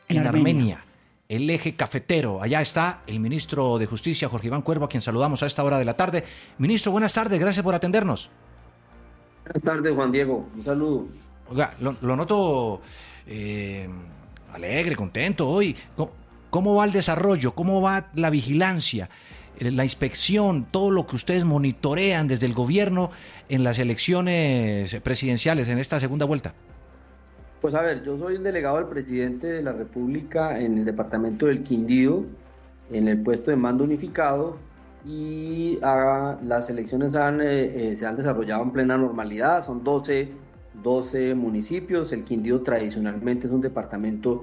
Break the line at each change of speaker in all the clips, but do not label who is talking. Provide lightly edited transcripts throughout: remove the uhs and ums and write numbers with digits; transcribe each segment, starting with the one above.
en Armenia, el eje cafetero. Allá está el ministro de Justicia, Jorge Iván Cuervo, a quien saludamos a esta hora de la tarde. Ministro, buenas tardes, gracias por atendernos.
Buenas tardes, Juan Diego, un saludo.
Oiga, lo noto alegre, contento hoy. ¿Cómo va el desarrollo? ¿Cómo va la vigilancia, la inspección, todo lo que ustedes monitorean desde el gobierno en las elecciones presidenciales, en esta segunda vuelta?
Pues a ver, yo soy el delegado del presidente de la República en el departamento del Quindío, en el puesto de mando unificado, y las elecciones se han desarrollado en plena normalidad. Son 12 municipios. El Quindío tradicionalmente es un departamento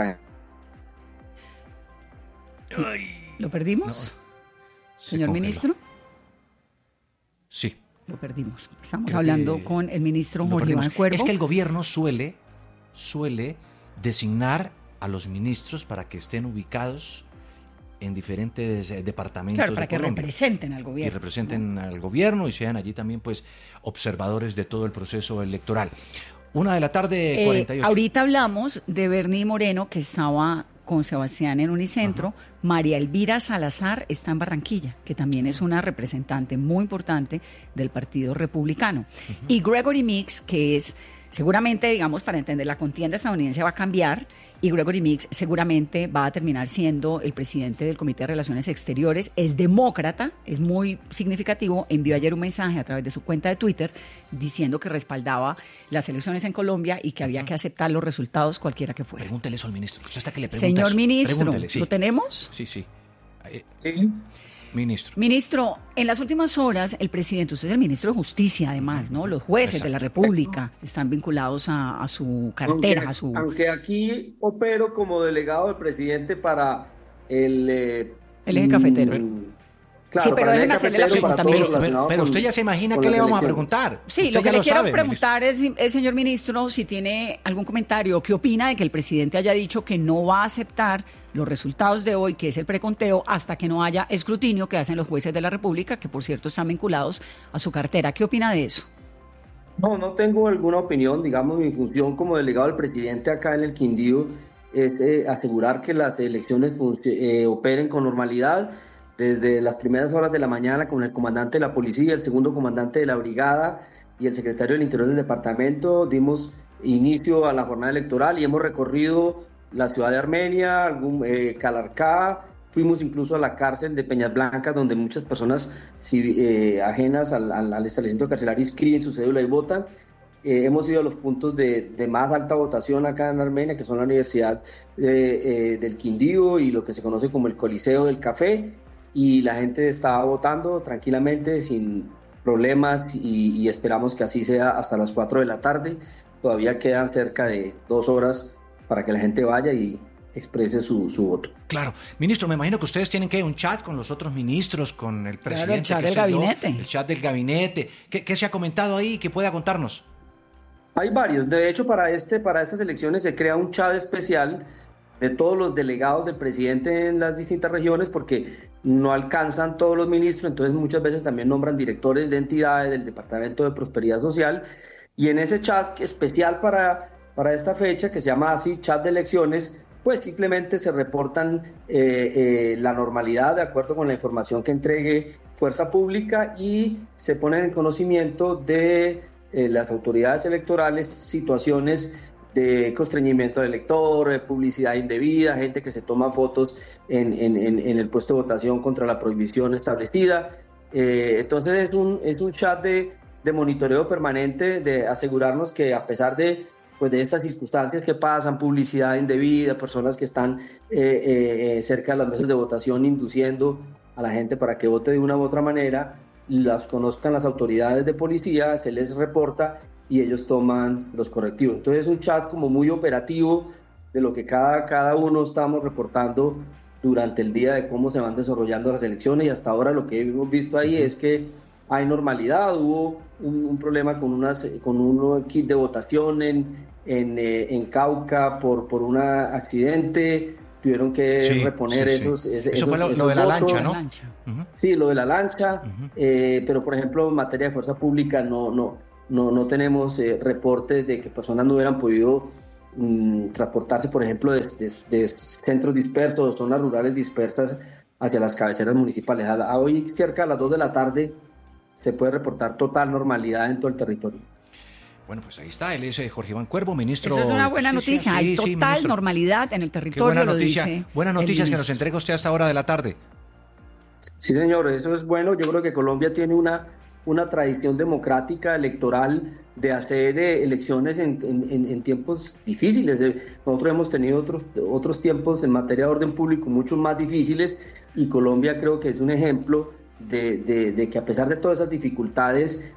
¿Lo perdimos? No. Señor ministro.
Sí.
Lo perdimos. Estamos hablando con el ministro Jorge Iván Cuervo.
Es que el gobierno suele designar a los ministros para que estén ubicados en diferentes departamentos,
claro, para que representen al gobierno.
Y representen al gobierno y sean allí también pues observadores de todo el proceso electoral. 1:48 p.m.
Ahorita hablamos de Bernie Moreno, que estaba con Sebastián en Unicentro. Ajá. María Elvira Salazar está en Barranquilla, que también es una representante muy importante del Partido Republicano. Uh-huh. Y Gregory Meeks, que es seguramente, digamos, para entender la contienda estadounidense va a cambiar, y Gregory Meeks seguramente va a terminar siendo el presidente del Comité de Relaciones Exteriores. Es demócrata, es muy significativo. Envió ayer un mensaje a través de su cuenta de Twitter diciendo que respaldaba las elecciones en Colombia y que había que aceptar los resultados cualquiera que fuera.
Pregúntele eso al ministro. Pues hasta que le preguntas,
señor ministro,
sí.
¿Lo tenemos?
Sí.
Sí.
Ministro, en las últimas horas el presidente, usted es el ministro de Justicia además, ¿no? Los jueces
Exacto.
de la República están vinculados a su cartera,
aunque aquí opero como delegado del presidente para el
eje cafetero.
Claro,
sí, pero déjeme hacerle la pregunta, ministro.
Pero usted ya se imagina qué le vamos a preguntar.
Sí,
usted
lo que le quiero
sabe,
preguntar es, señor ministro, si tiene algún comentario, ¿qué opina de que el presidente haya dicho que no va a aceptar los resultados de hoy, que es el preconteo, hasta que no haya escrutinio que hacen los jueces de la República, que por cierto están vinculados a su cartera? ¿Qué opina de eso?
No tengo alguna opinión. Digamos, mi función como delegado del presidente acá en el Quindío es asegurar que las elecciones operen con normalidad. Desde las primeras horas de la mañana, con el comandante de la policía, el segundo comandante de la brigada y el secretario del Interior del departamento, dimos inicio a la jornada electoral y hemos recorrido la ciudad de Armenia, Calarcá, fuimos incluso a la cárcel de Peñas Blancas, donde muchas personas ajenas al establecimiento carcelario inscriben su cédula y votan. Hemos ido a los puntos de más alta votación acá en Armenia, que son la Universidad del Quindío y lo que se conoce como el Coliseo del Café, y la gente estaba votando tranquilamente, sin problemas, y esperamos que así sea hasta las 4 de la tarde. Todavía quedan cerca de 2 horas para que la gente vaya y exprese su voto.
Claro. Ministro, me imagino que ustedes tienen un chat con los otros ministros, con el presidente.
Claro, el chat del gabinete.
El chat del gabinete. ¿Qué se ha comentado ahí que pueda contarnos?
Hay varios. De hecho, para estas elecciones se crea un chat especial de todos los delegados del presidente en las distintas regiones, porque no alcanzan todos los ministros, entonces muchas veces también nombran directores de entidades del Departamento de Prosperidad Social, y en ese chat especial para esta fecha, que se llama así, chat de elecciones, pues simplemente se reportan la normalidad de acuerdo con la información que entregue Fuerza Pública, y se ponen en conocimiento de las autoridades electorales situaciones de constreñimiento del elector, publicidad indebida, gente que se toma fotos en el puesto de votación contra la prohibición establecida. Entonces es un chat de monitoreo permanente, de asegurarnos que a pesar de estas circunstancias que pasan, publicidad indebida, personas que están cerca de las mesas de votación induciendo a la gente para que vote de una u otra manera, las conozcan las autoridades de policía, se les reporta y ellos toman los correctivos. Entonces es un chat como muy operativo de lo que cada uno estamos reportando durante el día, de cómo se van desarrollando las elecciones, y hasta ahora lo que hemos visto ahí es que hay normalidad. Hubo un problema con un kit de votación en Cauca por un accidente, tuvieron que reponer esos
eso fue lo de la lancha, ¿no?
Uh-huh. Sí, lo de la lancha, pero por ejemplo en materia de fuerza pública no tenemos reportes de que personas no hubieran podido transportarse, por ejemplo, de centros dispersos o zonas rurales dispersas hacia las cabeceras municipales. Hoy, cerca de las 2 de la tarde, se puede reportar total normalidad en todo el territorio.
Bueno, pues ahí está, él es Jorge Iván Cuervo, ministro.
Eso es una buena noticia, hay total normalidad en el territorio,
lo
dice.
Buenas noticias que nos entrega usted a esta hora de la tarde.
Sí, señor, eso es bueno. Yo creo que Colombia tiene una tradición democrática, electoral, de hacer elecciones en tiempos difíciles. Nosotros hemos tenido otros tiempos en materia de orden público mucho más difíciles, y Colombia creo que es un ejemplo de que a pesar de todas esas dificultades,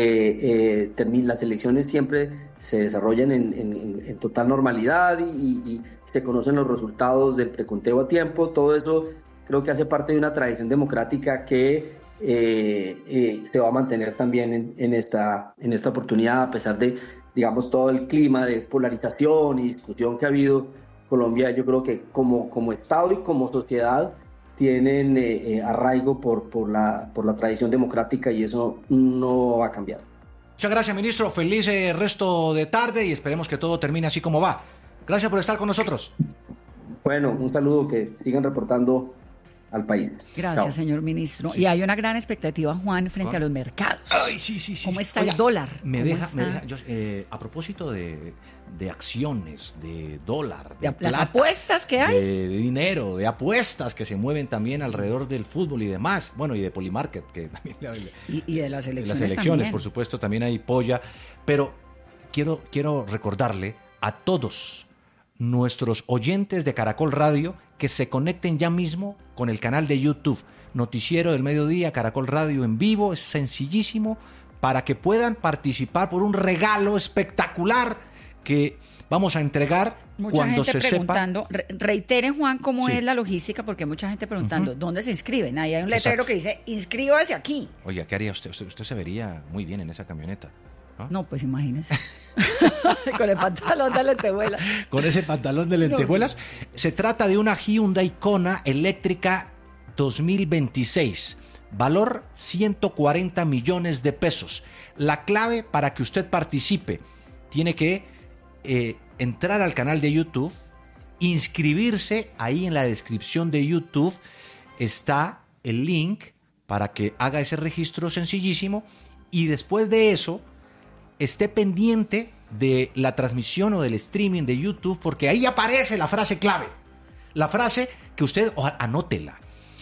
las elecciones siempre se desarrollan en total normalidad y se conocen los resultados del preconteo a tiempo. Todo eso creo que hace parte de una tradición democrática que se va a mantener también en esta oportunidad, a pesar de, digamos, todo el clima de polarización y discusión que ha habido. Colombia, yo creo que como Estado y como sociedad tienen arraigo por la tradición democrática, y eso no va a cambiar.
Muchas gracias, ministro. Feliz resto de tarde y esperemos que todo termine así como va. Gracias por estar con nosotros.
Bueno, un saludo, que sigan reportando al país.
Gracias,
Chao.
Señor ministro.
Sí.
Y hay una gran expectativa, Juan, frente a los mercados.
Ay, sí.
¿Cómo está
Oiga,
el dólar?
Me deja a propósito de acciones, de dólar, de
Las
plata,
apuestas que hay.
de dinero, de apuestas que se mueven también alrededor del fútbol y demás. Bueno, y de Polymarket, que también
Y de las elecciones.
las elecciones,
también.
por supuesto, también hay polla. Pero quiero recordarle a todos nuestros oyentes de Caracol Radio que se conecten ya mismo con el canal de YouTube Noticiero del Mediodía, Caracol Radio en vivo. Es sencillísimo para que puedan participar por un regalo espectacular que vamos a entregar
Mucha
cuando
gente
se
preguntando, reiteren, Juan, cómo
Sí.
es la logística, porque hay mucha gente preguntando, ¿dónde se inscriben? Ahí hay un letrero
Exacto.
que dice, inscríbase aquí.
Oiga, ¿qué haría usted? Usted se vería muy bien en esa camioneta, ¿no?
No, pues imagínese. Con el pantalón de lentejuelas.
Con ese pantalón de lentejuelas. Se trata de una Hyundai Kona eléctrica 2026. Valor 140 millones de pesos. La clave para que usted participe, tiene que entrar al canal de YouTube, inscribirse. Ahí en la descripción de YouTube está el link para que haga ese registro sencillísimo, y después de eso esté pendiente de la transmisión o del streaming de YouTube, porque ahí aparece la frase clave, la frase que usted anótela.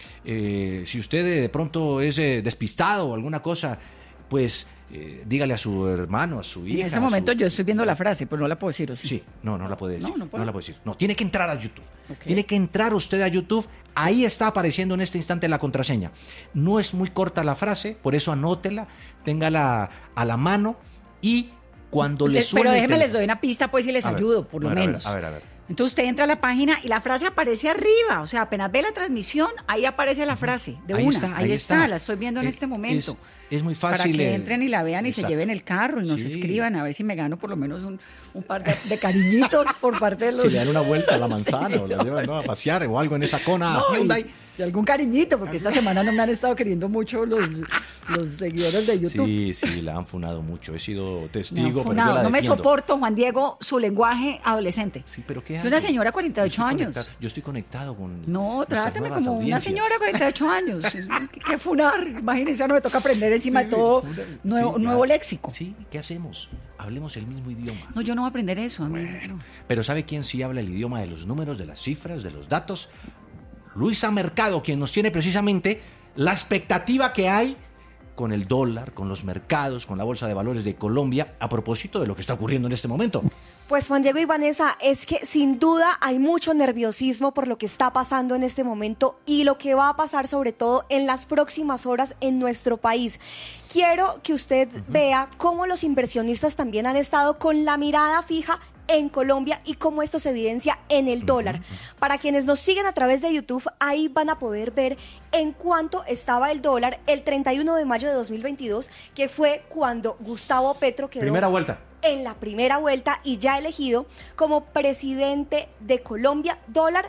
Si usted de pronto es despistado o alguna cosa, pues dígale a su hermano, a su hija.
En ese momento yo estoy viendo la frase, pero no la puedo decir, ¿o sí?
Sí, no la puede decir.
No puedo.
No la puede decir. No, tiene que entrar a YouTube.
Okay.
Tiene que entrar usted a YouTube. Ahí está apareciendo en este instante la contraseña. No es muy corta la frase, por eso anótela, téngala a la mano, y cuando le suene.
Pero déjenme, les doy una pista, pues, y les ayudo, por lo menos.
A ver.
Entonces usted entra a la página y la frase aparece arriba, o sea, apenas ve la transmisión, ahí aparece la frase, de
ahí
una, ahí está, la estoy viendo en este momento.
Es muy fácil.
Para que entren y la vean y
exacto.
se lleven el carro y nos
Sí.
escriban, a ver si me gano por lo menos un par de cariñitos por parte de los...
Si le dan una vuelta a la manzana, o la llevan, ¿no?, a pasear o algo en esa Kona
No,
Hyundai.
y algún cariñito, porque esta semana no me han estado queriendo mucho los seguidores de YouTube.
Sí, la han funado mucho. He sido
Me han
testigo, pero
funado.
yo la
No me
defiendo.
soporto, Juan Diego, su lenguaje adolescente.
Sí, pero ¿qué
Es
hago?
una señora de 48 años.
Yo estoy conectado con.
No,
nuestras
tráteme
nuevas
como una
audiencias.
señora de 48 años. ¿Qué funar? Imagínense, no me toca aprender encima de todo nuevo
claro.
léxico.
Sí, ¿qué hacemos? Hablemos el mismo idioma.
No, yo no voy a aprender eso. A mí,
Bueno, pero ¿sabe quién sí habla el idioma de los números, de las cifras, de los datos? Luisa Mercado, quien nos tiene precisamente la expectativa que hay con el dólar, con los mercados, con la Bolsa de Valores de Colombia, a propósito de lo que está ocurriendo en este momento.
Pues Juan Diego y Vanessa, es que sin duda hay mucho nerviosismo por lo que está pasando en este momento y lo que va a pasar sobre todo en las próximas horas en nuestro país. Quiero que usted vea cómo los inversionistas también han estado con la mirada fija en Colombia y cómo esto se evidencia en el dólar. Para quienes nos siguen a través de YouTube, ahí van a poder ver en cuánto estaba el dólar el 31 de mayo de 2022, que fue cuando Gustavo Petro quedó
Primera vuelta.
en la primera vuelta y ya elegido como presidente de Colombia. Dólar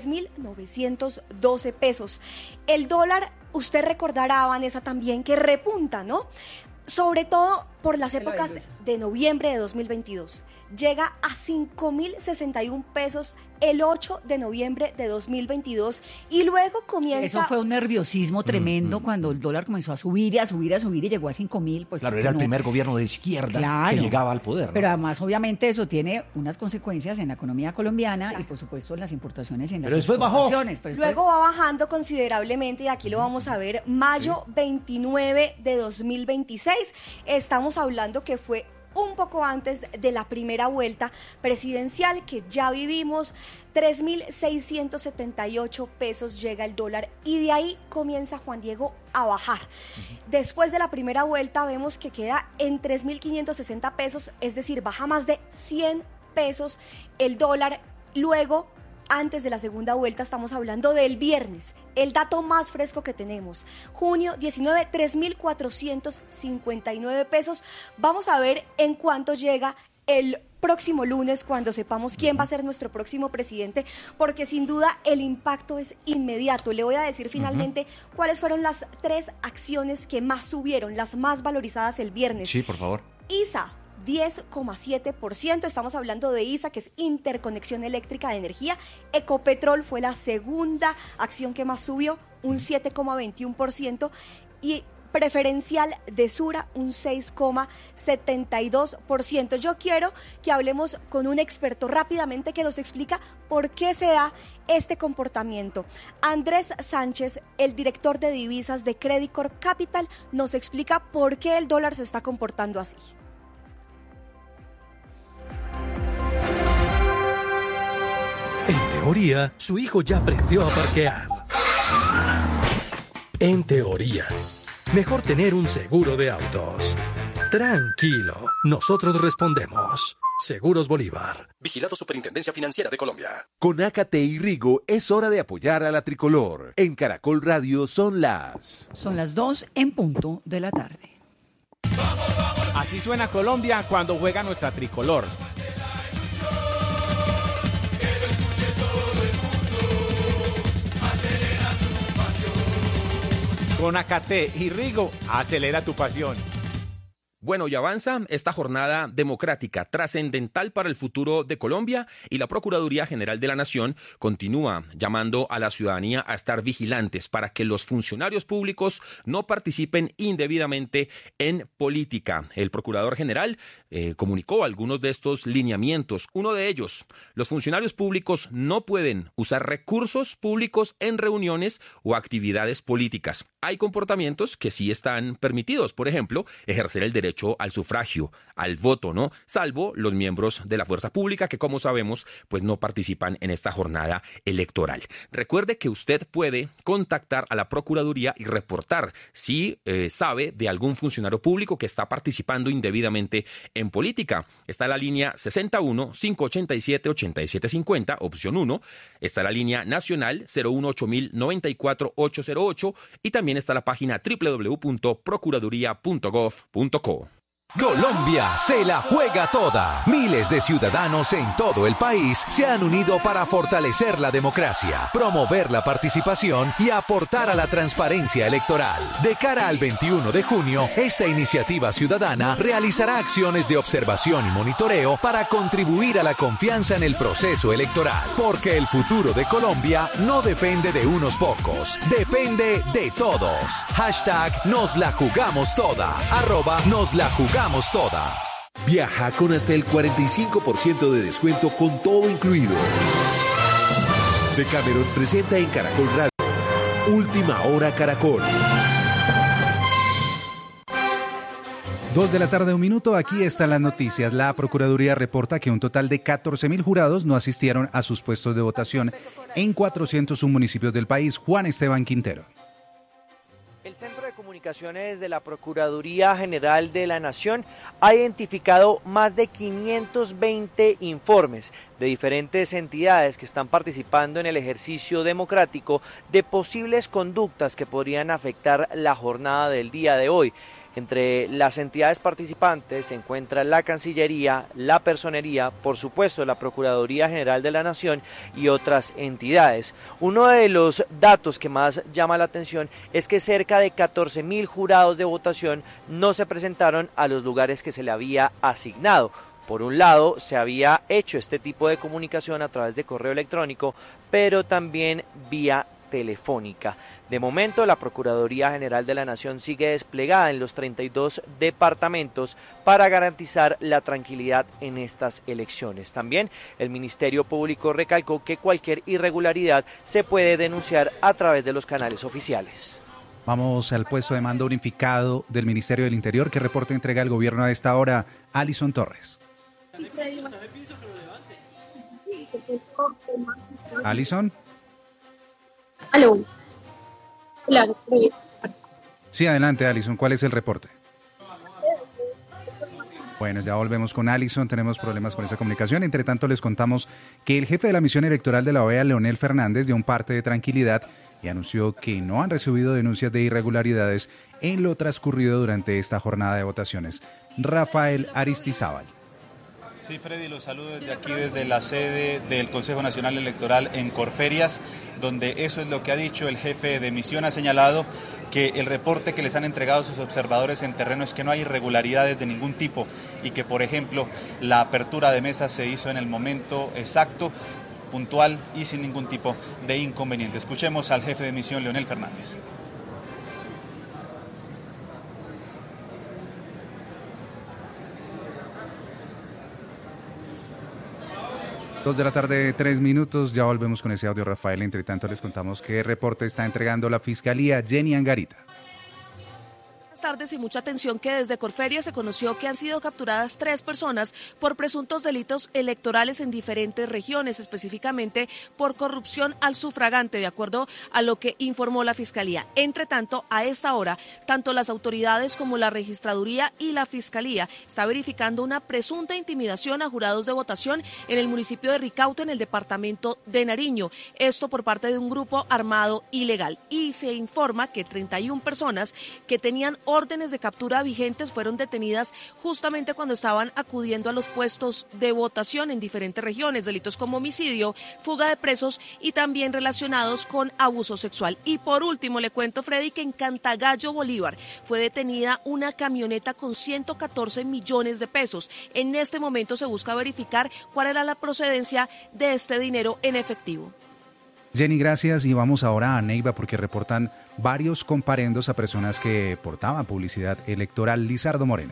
3.912 pesos. El dólar, usted recordará, Vanessa, también que repunta, ¿no? Sobre todo por las épocas de noviembre de 2022. llega a 5.061 pesos el 8 de noviembre de 2022 y luego comienza...
Eso fue un nerviosismo tremendo cuando el dólar comenzó a subir y llegó a 5.000. Pues
claro, era el primer gobierno de izquierda que llegaba al poder, ¿no?
Pero además, obviamente, eso tiene unas consecuencias en la economía colombiana y, por supuesto, en las importaciones y en las exportaciones.
Pero luego va bajando considerablemente y aquí lo vamos a ver. Mayo 29 de 2026, estamos hablando que fue un poco antes de la primera vuelta presidencial que ya vivimos. 3.678 pesos llega el dólar y de ahí comienza, Juan Diego, a bajar. Después de la primera vuelta vemos que queda en 3.560 pesos, es decir, baja más de 100 pesos el dólar. Luego, antes de la segunda vuelta, estamos hablando del viernes, el dato más fresco que tenemos, junio 19, 3.459 pesos. Vamos a ver en cuánto llega el próximo lunes cuando sepamos quién va a ser nuestro próximo presidente, porque sin duda el impacto es inmediato. Le voy a decir finalmente cuáles fueron las 3 acciones que más subieron, las más valorizadas el viernes.
Sí, por favor.
ISA, 10,7%, estamos hablando de ISA, que es Interconexión Eléctrica de Energía. Ecopetrol fue la segunda acción que más subió, un 7,21%, y Preferencial de Sura, un 6,72%. Yo quiero que hablemos con un experto rápidamente que nos explica por qué se da este comportamiento. Andrés Sánchez, el director de divisas de Credicorp Capital, nos explica por qué el dólar se está comportando así.
En teoría, su hijo ya aprendió a parquear. En teoría, mejor tener un seguro de autos. Tranquilo, nosotros respondemos. Seguros Bolívar.
Vigilado Superintendencia Financiera de Colombia.
Con Ácate y Rigo es hora de apoyar a la tricolor. En Caracol Radio son las
2 en punto de la tarde.
Así suena Colombia cuando juega nuestra tricolor. Con Ácate y Rigo, acelera tu pasión.
Bueno, y avanza esta jornada democrática trascendental para el futuro de Colombia y la Procuraduría General de la Nación continúa llamando a la ciudadanía a estar vigilantes para que los funcionarios públicos no participen indebidamente en política. El Procurador General comunicó algunos de estos lineamientos. Uno de ellos, los funcionarios públicos no pueden usar recursos públicos en reuniones o actividades políticas. Hay comportamientos que sí están permitidos, por ejemplo, ejercer el derecho al sufragio, al voto, ¿no? Salvo los miembros de la fuerza pública que, como sabemos, pues no participan en esta jornada electoral. Recuerde que usted puede contactar a la Procuraduría y reportar si sabe de algún funcionario público que está participando indebidamente en política. Está la línea 61-587-8750, opción 1. Está la línea nacional 018094808 y también está la página www.procuraduría.gov.co.
Colombia se la juega toda. Miles de ciudadanos en todo el país se han unido para fortalecer la democracia, promover la participación y aportar a la transparencia electoral. De cara al 21 de junio, esta iniciativa ciudadana realizará acciones de observación y monitoreo para contribuir a la confianza en el proceso electoral. Porque el futuro de Colombia no depende de unos pocos, depende de todos. Hashtag nos la jugamos toda. @nos la jugamos toda.
Viaja con hasta el 45% de descuento con todo incluido. Decameron presenta en Caracol Radio Última Hora Caracol.
2 de la tarde, 1 minuto, aquí están las noticias. La Procuraduría reporta que un total de 14.000 jurados no asistieron a sus puestos de votación en 401 municipios del país. Juan Esteban Quintero.
El Centro de Comunicaciones de la Procuraduría General de la Nación ha identificado más de 520 informes de diferentes entidades que están participando en el ejercicio democrático de posibles conductas que podrían afectar la jornada del día de hoy. Entre las entidades participantes se encuentra la Cancillería, la Personería, por supuesto la Procuraduría General de la Nación y otras entidades. Uno de los datos que más llama la atención es que cerca de 14.000 jurados de votación no se presentaron a los lugares que se le había asignado. Por un lado, se había hecho este tipo de comunicación a través de correo electrónico, pero también vía telefónica. De momento, la Procuraduría General de la Nación sigue desplegada en los 32 departamentos para garantizar la tranquilidad en estas elecciones. También el Ministerio Público recalcó que cualquier irregularidad se puede denunciar a través de los canales oficiales.
Vamos al puesto de mando unificado del Ministerio del Interior. ¿Qué reporte entrega el gobierno a esta hora? Alison Torres. Alison.
Aló. Hola.
Sí, adelante, Alison. ¿Cuál es el reporte? Bueno, ya volvemos con Alison. Tenemos problemas con esa comunicación. Entre tanto, les contamos que el jefe de la misión electoral de la OEA, Leonel Fernández, dio un parte de tranquilidad y anunció que no han recibido denuncias de irregularidades en lo transcurrido durante esta jornada de votaciones. Rafael Aristizábal.
Sí, Freddy, los saludo desde aquí, desde la sede del Consejo Nacional Electoral en Corferias, donde eso es lo que ha dicho el jefe de misión. Ha señalado que el reporte que les han entregado sus observadores en terreno es que no hay irregularidades de ningún tipo y que, por ejemplo, la apertura de mesas se hizo en el momento exacto, puntual y sin ningún tipo de inconveniente. Escuchemos al jefe de misión, Leonel Fernández.
2 de la tarde, 3 minutos. Ya volvemos con ese audio, Rafael. Entre tanto, les contamos qué reporte está entregando la Fiscalía. Jenny Angarita.
Tardes y mucha atención que desde Corferia se conoció que han sido capturadas 3 personas por presuntos delitos electorales en diferentes regiones, específicamente por corrupción al sufragante, de acuerdo a lo que informó la Fiscalía. Entre tanto, a esta hora, tanto las autoridades como la Registraduría y la Fiscalía está verificando una presunta intimidación a jurados de votación en el municipio de Ricaute, en el departamento de Nariño. Esto por parte de un grupo armado ilegal. Y se informa que 31 personas que tenían órdenes de captura vigentes fueron detenidas justamente cuando estaban acudiendo a los puestos de votación en diferentes regiones, delitos como homicidio, fuga de presos y también relacionados con abuso sexual. Y por último le cuento, Freddy, que en Cantagallo, Bolívar, fue detenida una camioneta con 114 millones de pesos. En este momento se busca verificar cuál era la procedencia de este dinero en efectivo.
Jenny, gracias. Y vamos ahora a Neiva porque reportan varios comparendos a personas que portaban publicidad electoral. Lizardo Moreno.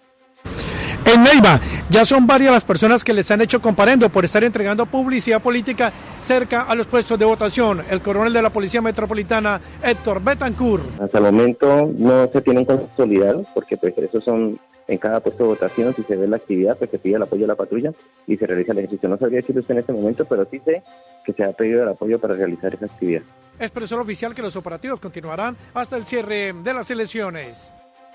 En Neiva ya son varias las personas que les han hecho comparendo por estar entregando publicidad política cerca a los puestos de votación. El coronel de la Policía Metropolitana, Héctor Betancourt.
Hasta el momento no se tienen consolidados porque pues esos son en cada puesto de votación. Si se ve la actividad, pues se pide el apoyo de la patrulla y se realiza el ejercicio. No sabría decirlo usted en este momento, pero sí sé que se ha pedido el apoyo para realizar esa actividad.
Expresó el oficial que los operativos continuarán hasta el cierre de las elecciones.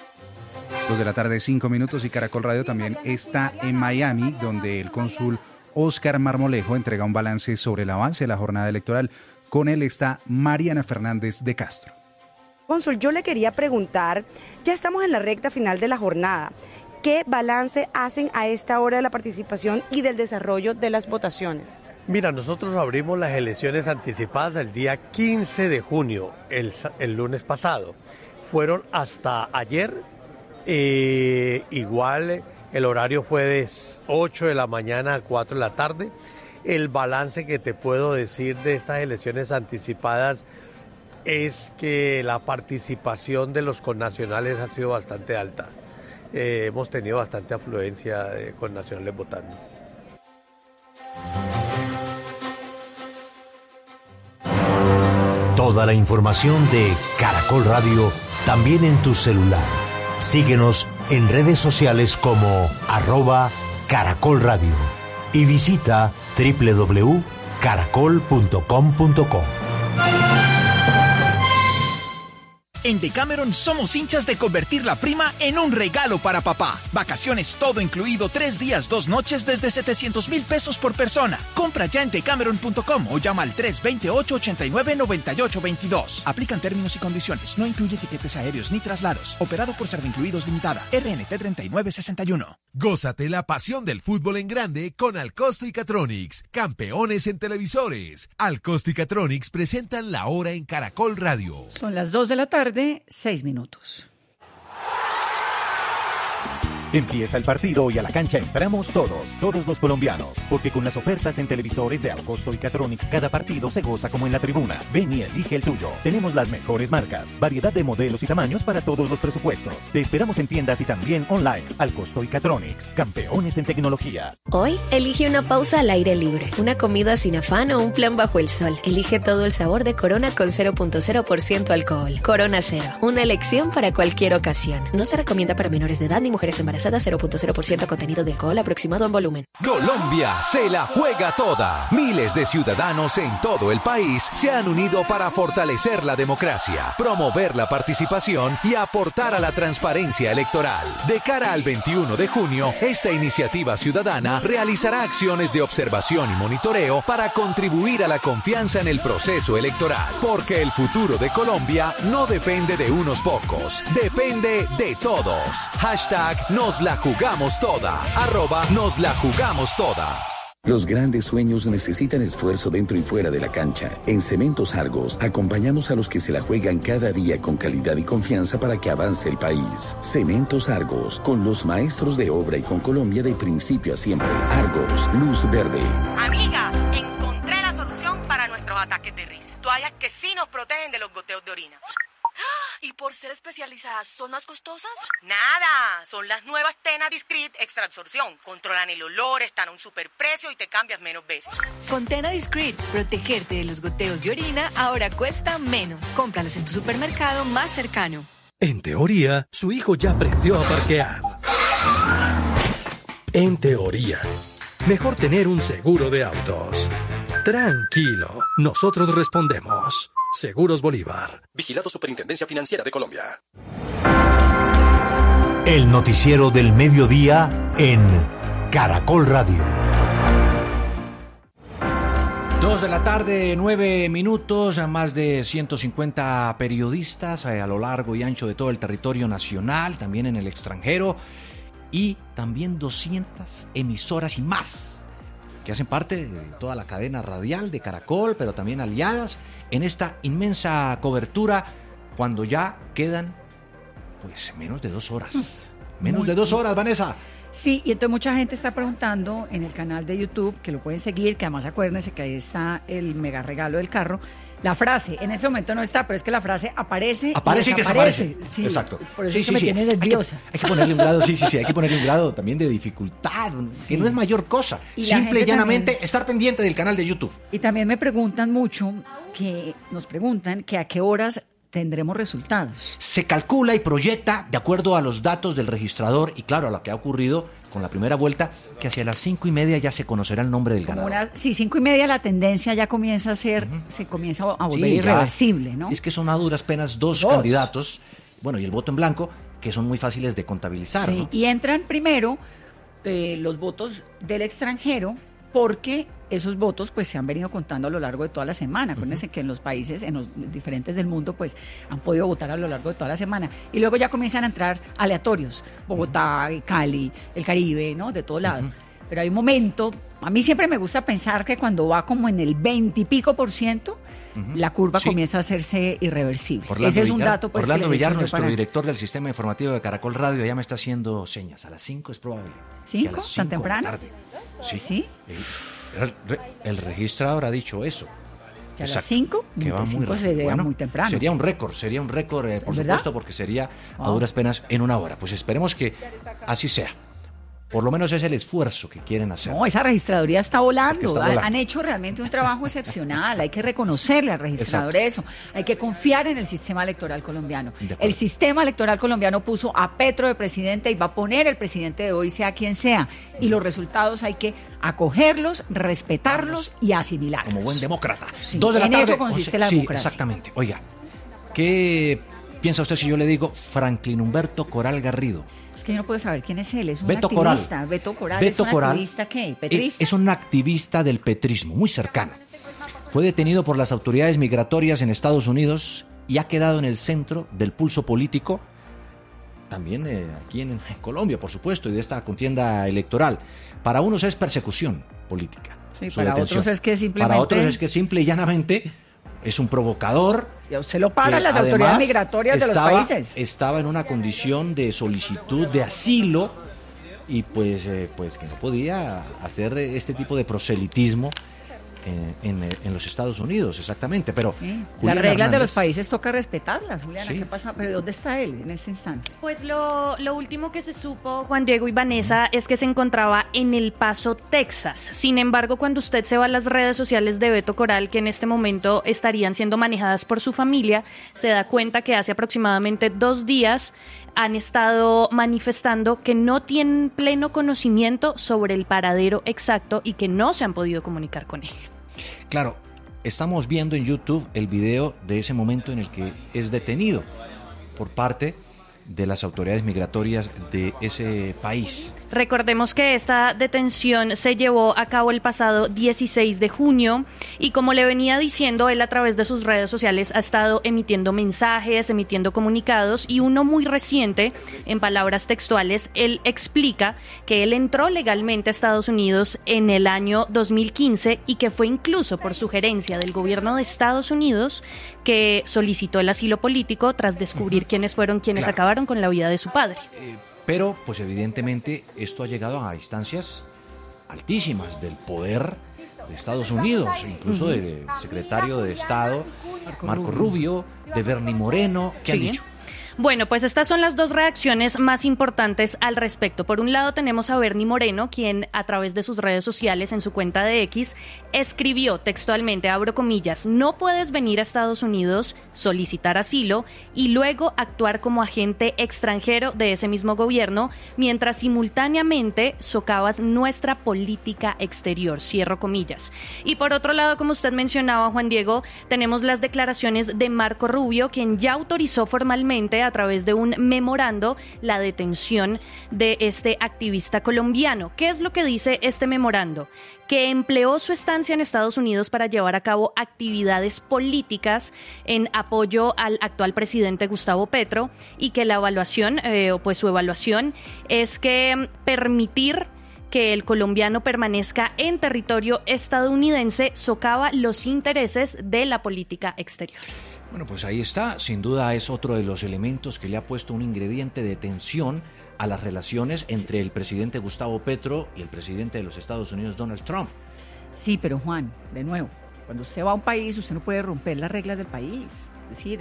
2 de la tarde, 5 minutos, y Caracol Radio también está en Miami, donde el cónsul Óscar Marmolejo entrega un balance sobre el avance de la jornada electoral. Con él está Mariana Fernández de Castro.
Cónsul, yo le quería preguntar, ya estamos en la recta final de la jornada. ¿Qué balance hacen a esta hora de la participación y del desarrollo de las votaciones?
Mira, nosotros abrimos las elecciones anticipadas el día 15 de junio, el lunes pasado. Fueron hasta ayer, igual el horario fue de 8 de la mañana a 4 de la tarde. El balance que te puedo decir de estas elecciones anticipadas es que la participación de los connacionales ha sido bastante alta. Hemos tenido bastante afluencia de connacionales votando.
Toda la información de Caracol Radio también en tu celular. Síguenos en redes sociales como @Caracol Radio y visita www.caracol.com.co.
En Decameron somos hinchas de convertir la prima en un regalo para papá. Vacaciones todo incluido, 3 días, 2 noches desde 700,000 pesos por persona. Compra ya en decameron.com o llama al 328-89-9822. Aplican términos y condiciones. No incluye tiquetes aéreos ni traslados. Operado por Servincluidos Limitada. RNT 3961.
Gózate la pasión del fútbol en grande con Alcosto y Catronics, campeones en televisores. Alcosto y Catronics presentan La Hora en Caracol Radio.
Son las 2 de la tarde, 6 minutos.
Empieza el partido y a la cancha entramos todos los colombianos, porque con las ofertas en televisores de Alcosto y Catronics cada partido se goza como en la tribuna. Ven y elige el tuyo. Tenemos las mejores marcas, variedad de modelos y tamaños para todos los presupuestos. Te esperamos en tiendas y también online. Alcosto y Catronics, campeones en tecnología.
Hoy, elige una pausa al aire libre, una comida sin afán o un plan bajo el sol. Elige todo el sabor de Corona con 0.0% alcohol. Corona Cero, una elección para cualquier ocasión. No se recomienda para menores de edad ni mujeres embarazadas. 0.0% contenido de alcohol aproximado en volumen.
Colombia se la juega toda. Miles de ciudadanos en todo el país se han unido para fortalecer la democracia, promover la participación y aportar a la transparencia electoral. De cara al 21 de junio, esta iniciativa ciudadana realizará acciones de observación y monitoreo para contribuir a la confianza en el proceso electoral. Porque el futuro de Colombia no depende de unos pocos, depende de todos. Hashtag Nos la jugamos toda. @Nos la jugamos toda.
Los grandes sueños necesitan esfuerzo dentro y fuera de la cancha. En Cementos Argos acompañamos a los que se la juegan cada día con calidad y confianza para que avance el país. Cementos Argos, con los maestros de obra y con Colombia de principio a siempre. Argos, luz verde.
Amiga, encontré la solución para nuestros ataques de risa. Toallas que sí nos protegen de los goteos de orina. ¿Y por ser especializadas son más costosas? Nada, son las nuevas Tena Discreet Extra Absorción. Controlan el olor, están a un superprecio y te cambias menos veces.
Con Tena Discreet, protegerte de los goteos de orina ahora cuesta menos. Cómpralas en tu supermercado más cercano.
En teoría, su hijo ya aprendió a parquear. En teoría, mejor tener un seguro de autos. Tranquilo, nosotros respondemos. Seguros Bolívar.
Vigilado Superintendencia Financiera de Colombia.
El noticiero del mediodía en Caracol Radio.
2 de la tarde, 9 minutos, a más de 150 periodistas a lo largo y ancho de todo el territorio nacional, también en el extranjero, y también 200 emisoras y más, que hacen parte de toda la cadena radial de Caracol, pero también aliadas en esta inmensa cobertura, cuando ya quedan pues menos de 2 horas. Menos de 2 horas, Vanessa.
Sí, y entonces mucha gente está preguntando en el canal de YouTube, que lo pueden seguir, que además acuérdense que ahí está el mega regalo del carro. La frase, en este momento no está, pero es que la frase aparece
y desaparece.
Sí,
exacto.
Por eso me tiene nerviosa.
Hay que ponerle un grado, hay que ponerle un grado también de dificultad, que no es mayor cosa. Simple y llanamente también, estar pendiente del canal de YouTube.
Y también me preguntan mucho, nos preguntan que a qué horas tendremos resultados.
Se calcula y proyecta, de acuerdo a los datos del registrador y claro, a lo que ha ocurrido con la primera vuelta, que hacia las 5:30 ya se conocerá el nombre del ganador.
Sí, 5:30 la tendencia ya comienza a ser, se comienza a volver irreversible, ¿no?
Es que son a duras penas dos candidatos, bueno, y el voto en blanco, que son muy fáciles de contabilizar.
Sí,
¿no?
Y entran primero los votos del extranjero, porque esos votos pues se han venido contando a lo largo de toda la semana. Acuérdense que en los países, en los diferentes del mundo, pues han podido votar a lo largo de toda la semana. Y luego ya comienzan a entrar aleatorios, Bogotá, Cali, el Caribe, ¿no? De todo lado. Pero hay un momento, a mí siempre me gusta pensar que cuando va como en el 20 y pico %, la curva comienza a hacerse irreversible. Ese es un dato. Pues,
Orlando Villar, nuestro director del Sistema Informativo de Caracol Radio, ya me está haciendo señas. A las 5 es probable.
¿5? ¿Tan temprano?
Sí. El registrador ha dicho eso.
¿Que a las 5?
Que va muy rápido.
Sería muy temprano.
Sería un récord, por supuesto, porque sería a duras penas en 1 hora. Pues esperemos que así sea. Por lo menos es el esfuerzo que quieren hacer.
No, esa registraduría está volando. Han hecho realmente un trabajo excepcional. Hay que reconocerle al registrador eso. Hay que confiar en el sistema electoral colombiano. El sistema electoral colombiano puso a Petro de presidente y va a poner el presidente de hoy, sea quien sea. Y los resultados hay que acogerlos, respetarlos y asimilarlos.
Como buen demócrata.
Sí,
2 de la
en
tarde.
eso consiste la democracia.
Exactamente. Oiga, ¿qué piensa usted si yo le digo Franklin Humberto Coral Garrido?
Es que yo no puedo saber quién es él, es un
Beto
activista.
Coral.
Beto Coral.
Beto
¿Es un
Coral
activista qué? ¿Petrista?
Es un activista del petrismo, muy cercano. Fue detenido por las autoridades migratorias en Estados Unidos y ha quedado en el centro del pulso político, también aquí en Colombia, por supuesto, y de esta contienda electoral. Para unos es persecución política.
Sí, para otros es que simplemente...
Para otros es que simple y llanamente es un provocador.
Ya usted lo pagan las autoridades migratorias de los países.
Estaba en una condición de solicitud de asilo y pues que no podía hacer este tipo de proselitismo en los Estados Unidos, exactamente. Pero
sí,
Juliana
las reglas de
Hernández,
los países toca respetarlas, Juliana.
Sí.
¿Qué pasa? ¿Pero dónde está él en ese instante?
Pues lo último que se supo, Juan Diego y Vanessa, es que se encontraba en El Paso, Texas. Sin embargo, cuando usted se va a las redes sociales de Beto Coral, que en este momento estarían siendo manejadas por su familia, se da cuenta que hace aproximadamente 2 días han estado manifestando que no tienen pleno conocimiento sobre el paradero exacto y que no se han podido comunicar con él.
claro, estamos viendo en YouTube el video de ese momento en el que es detenido por parte de las autoridades migratorias de ese país.
Recordemos que esta detención se llevó a cabo el pasado 16 de junio y como le venía diciendo, él a través de sus redes sociales ha estado emitiendo mensajes, emitiendo comunicados y uno muy reciente, en palabras textuales, él explica que él entró legalmente a Estados Unidos en el año 2015 y que fue incluso por sugerencia del gobierno de Estados Unidos que solicitó el asilo político tras descubrir quiénes fueron quienes acabaron con la vida de su padre.
Pero, pues evidentemente, esto ha llegado a instancias altísimas del poder de Estados Unidos, incluso del secretario de Estado, Marco Rubio, de Bernie Moreno, ¿qué han dicho?
Bueno, pues estas son las 2 reacciones más importantes al respecto. Por un lado tenemos a Bernie Moreno, quien a través de sus redes sociales en su cuenta de X escribió textualmente, abro comillas, no puedes venir a Estados Unidos, solicitar asilo y luego actuar como agente extranjero de ese mismo gobierno, mientras simultáneamente socavas nuestra política exterior, cierro comillas. Y por otro lado, como usted mencionaba, Juan Diego, tenemos las declaraciones de Marco Rubio, quien ya autorizó formalmente a través de un memorando la detención de este activista colombiano. ¿Qué es lo que dice este memorando? Que empleó su estancia en Estados Unidos para llevar a cabo actividades políticas en apoyo al actual presidente Gustavo Petro y que la evaluación, pues su evaluación es que permitir que el colombiano permanezca en territorio estadounidense socava los intereses de la política exterior.
Bueno, pues ahí está, sin duda es otro de los elementos que le ha puesto un ingrediente de tensión a las relaciones entre el presidente Gustavo Petro y el presidente de los Estados Unidos, Donald Trump.
Sí, pero Juan, de nuevo, cuando usted va a un país, usted no puede romper las reglas del país. Es decir,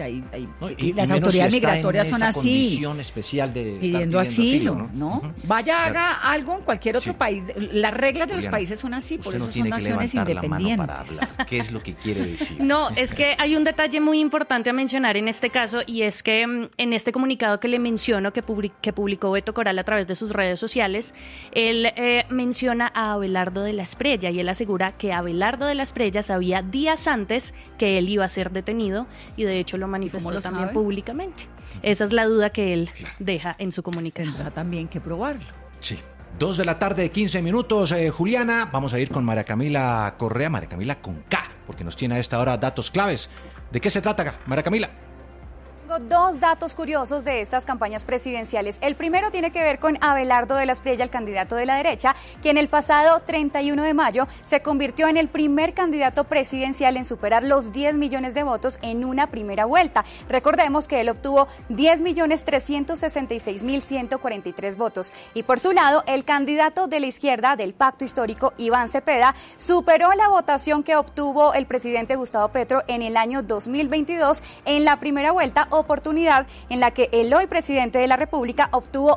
y las autoridades migratorias son así,
condición especial de
pidiendo asilo, ¿no?
Uh-huh.
Vaya, haga algo en cualquier otro país. Las reglas de los países son así, por eso son naciones independientes.
Para hablar. ¿Qué es lo que quiere decir?
No, es que hay un detalle muy importante a mencionar en este caso y es que en este comunicado que le menciono que publicó Beto Coral a través de sus redes sociales, él menciona a Abelardo de la Espriella y él asegura que Abelardo de la Espriella sabía días antes que él iba a ser detenido y de hecho lo manifestó también públicamente. Esa es la duda que él deja en su comunicación.
Tendrá también que probarlo.
Sí. 2 de la tarde, 15 minutos, Juliana. Vamos a ir con María Camila Correa, María Camila con K, porque nos tiene a esta hora datos claves. ¿De qué se trata, María Camila?
Tengo 2 datos curiosos de estas campañas presidenciales. El primero tiene que ver con Abelardo de la Espriella, el candidato de la derecha, quien el pasado 31 de mayo se convirtió en el primer candidato presidencial en superar los 10 millones de votos en una primera vuelta. Recordemos que él obtuvo 10.366.143 votos. Y por su lado, el candidato de la izquierda del Pacto Histórico, Iván Cepeda, superó la votación que obtuvo el presidente Gustavo Petro en el año 2022 en la primera vuelta, oportunidad en la que el hoy presidente de la República obtuvo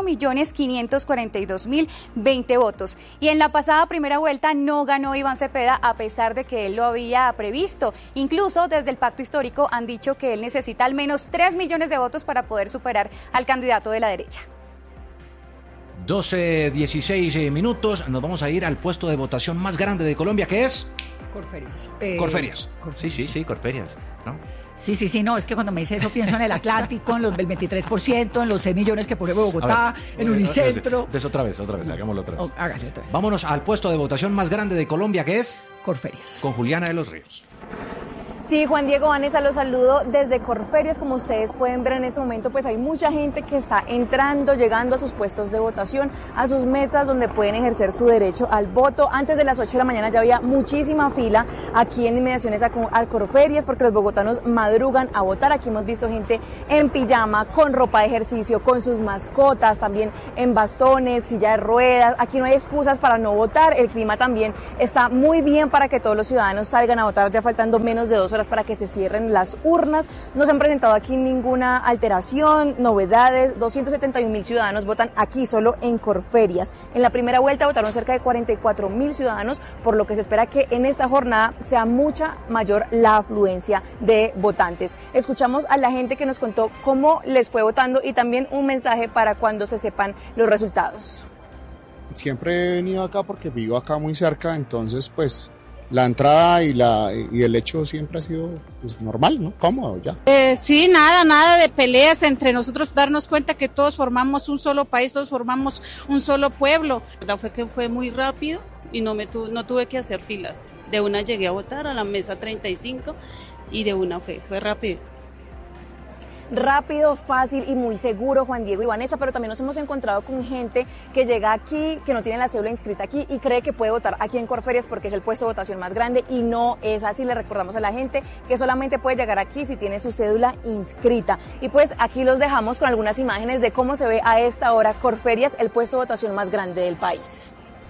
8.542.020 votos. Y en la pasada primera vuelta no ganó Iván Cepeda a pesar de que él lo había previsto. Incluso desde el Pacto Histórico han dicho que él necesita al menos 3 millones de votos para poder superar al candidato de la derecha.
12:16 minutos, nos vamos a ir al puesto de votación más grande de Colombia, que es...
Corferias.
Corferias. Sí, Corferias, ¿no?
Sí, no, es que cuando me dice eso pienso en el Atlántico, en los del 23%, en los 6 millones que pone Bogotá, en Unicentro.
Entonces otra vez, hagámoslo otra vez.
Hágale otra vez.
Vámonos al puesto de votación más grande de Colombia, que es...
Corferias.
Con Juliana de los Ríos.
Sí, Juan Diego, Vanessa, los saludo desde Corferias. Como ustedes pueden ver en este momento, pues hay mucha gente que está entrando, llegando a sus puestos de votación, a sus metas donde pueden ejercer su derecho al voto. Antes de las 8 de la mañana ya había muchísima fila aquí en inmediaciones a Corferias porque los bogotanos madrugan a votar. Aquí hemos visto gente en pijama, con ropa de ejercicio, con sus mascotas, también en bastones, silla de ruedas. Aquí no hay excusas para no votar. El clima también está muy bien para que todos los ciudadanos salgan a votar, ya faltando menos de 2 horas para que se cierren las urnas. No se han presentado aquí ninguna alteración, novedades. 271.000 ciudadanos votan aquí solo en Corferias. En la primera vuelta votaron cerca de 44.000 ciudadanos, por lo que se espera que en esta jornada sea mucha mayor la afluencia de votantes. Escuchamos a la gente que nos contó cómo les fue votando y también un mensaje para cuando se sepan los resultados.
Siempre he venido acá porque vivo acá muy cerca, entonces pues la entrada y el hecho siempre ha sido pues, normal, ¿no? Cómodo ya.
Sí, nada de peleas entre nosotros, darnos cuenta que todos formamos un solo país, todos formamos un solo pueblo. La verdad fue que fue muy rápido y no tuve que hacer filas. De una llegué a votar a la mesa 35 y de una fue rápido.
Rápido, fácil y muy seguro, Juan Diego y Vanessa, pero también nos hemos encontrado con gente que llega aquí, que no tiene la cédula inscrita aquí y cree que puede votar aquí en Corferias porque es el puesto de votación más grande y no es así. Le recordamos a la gente que solamente puede llegar aquí si tiene su cédula inscrita. Y pues aquí los dejamos con algunas imágenes de cómo se ve a esta hora Corferias, el puesto de votación más grande del país.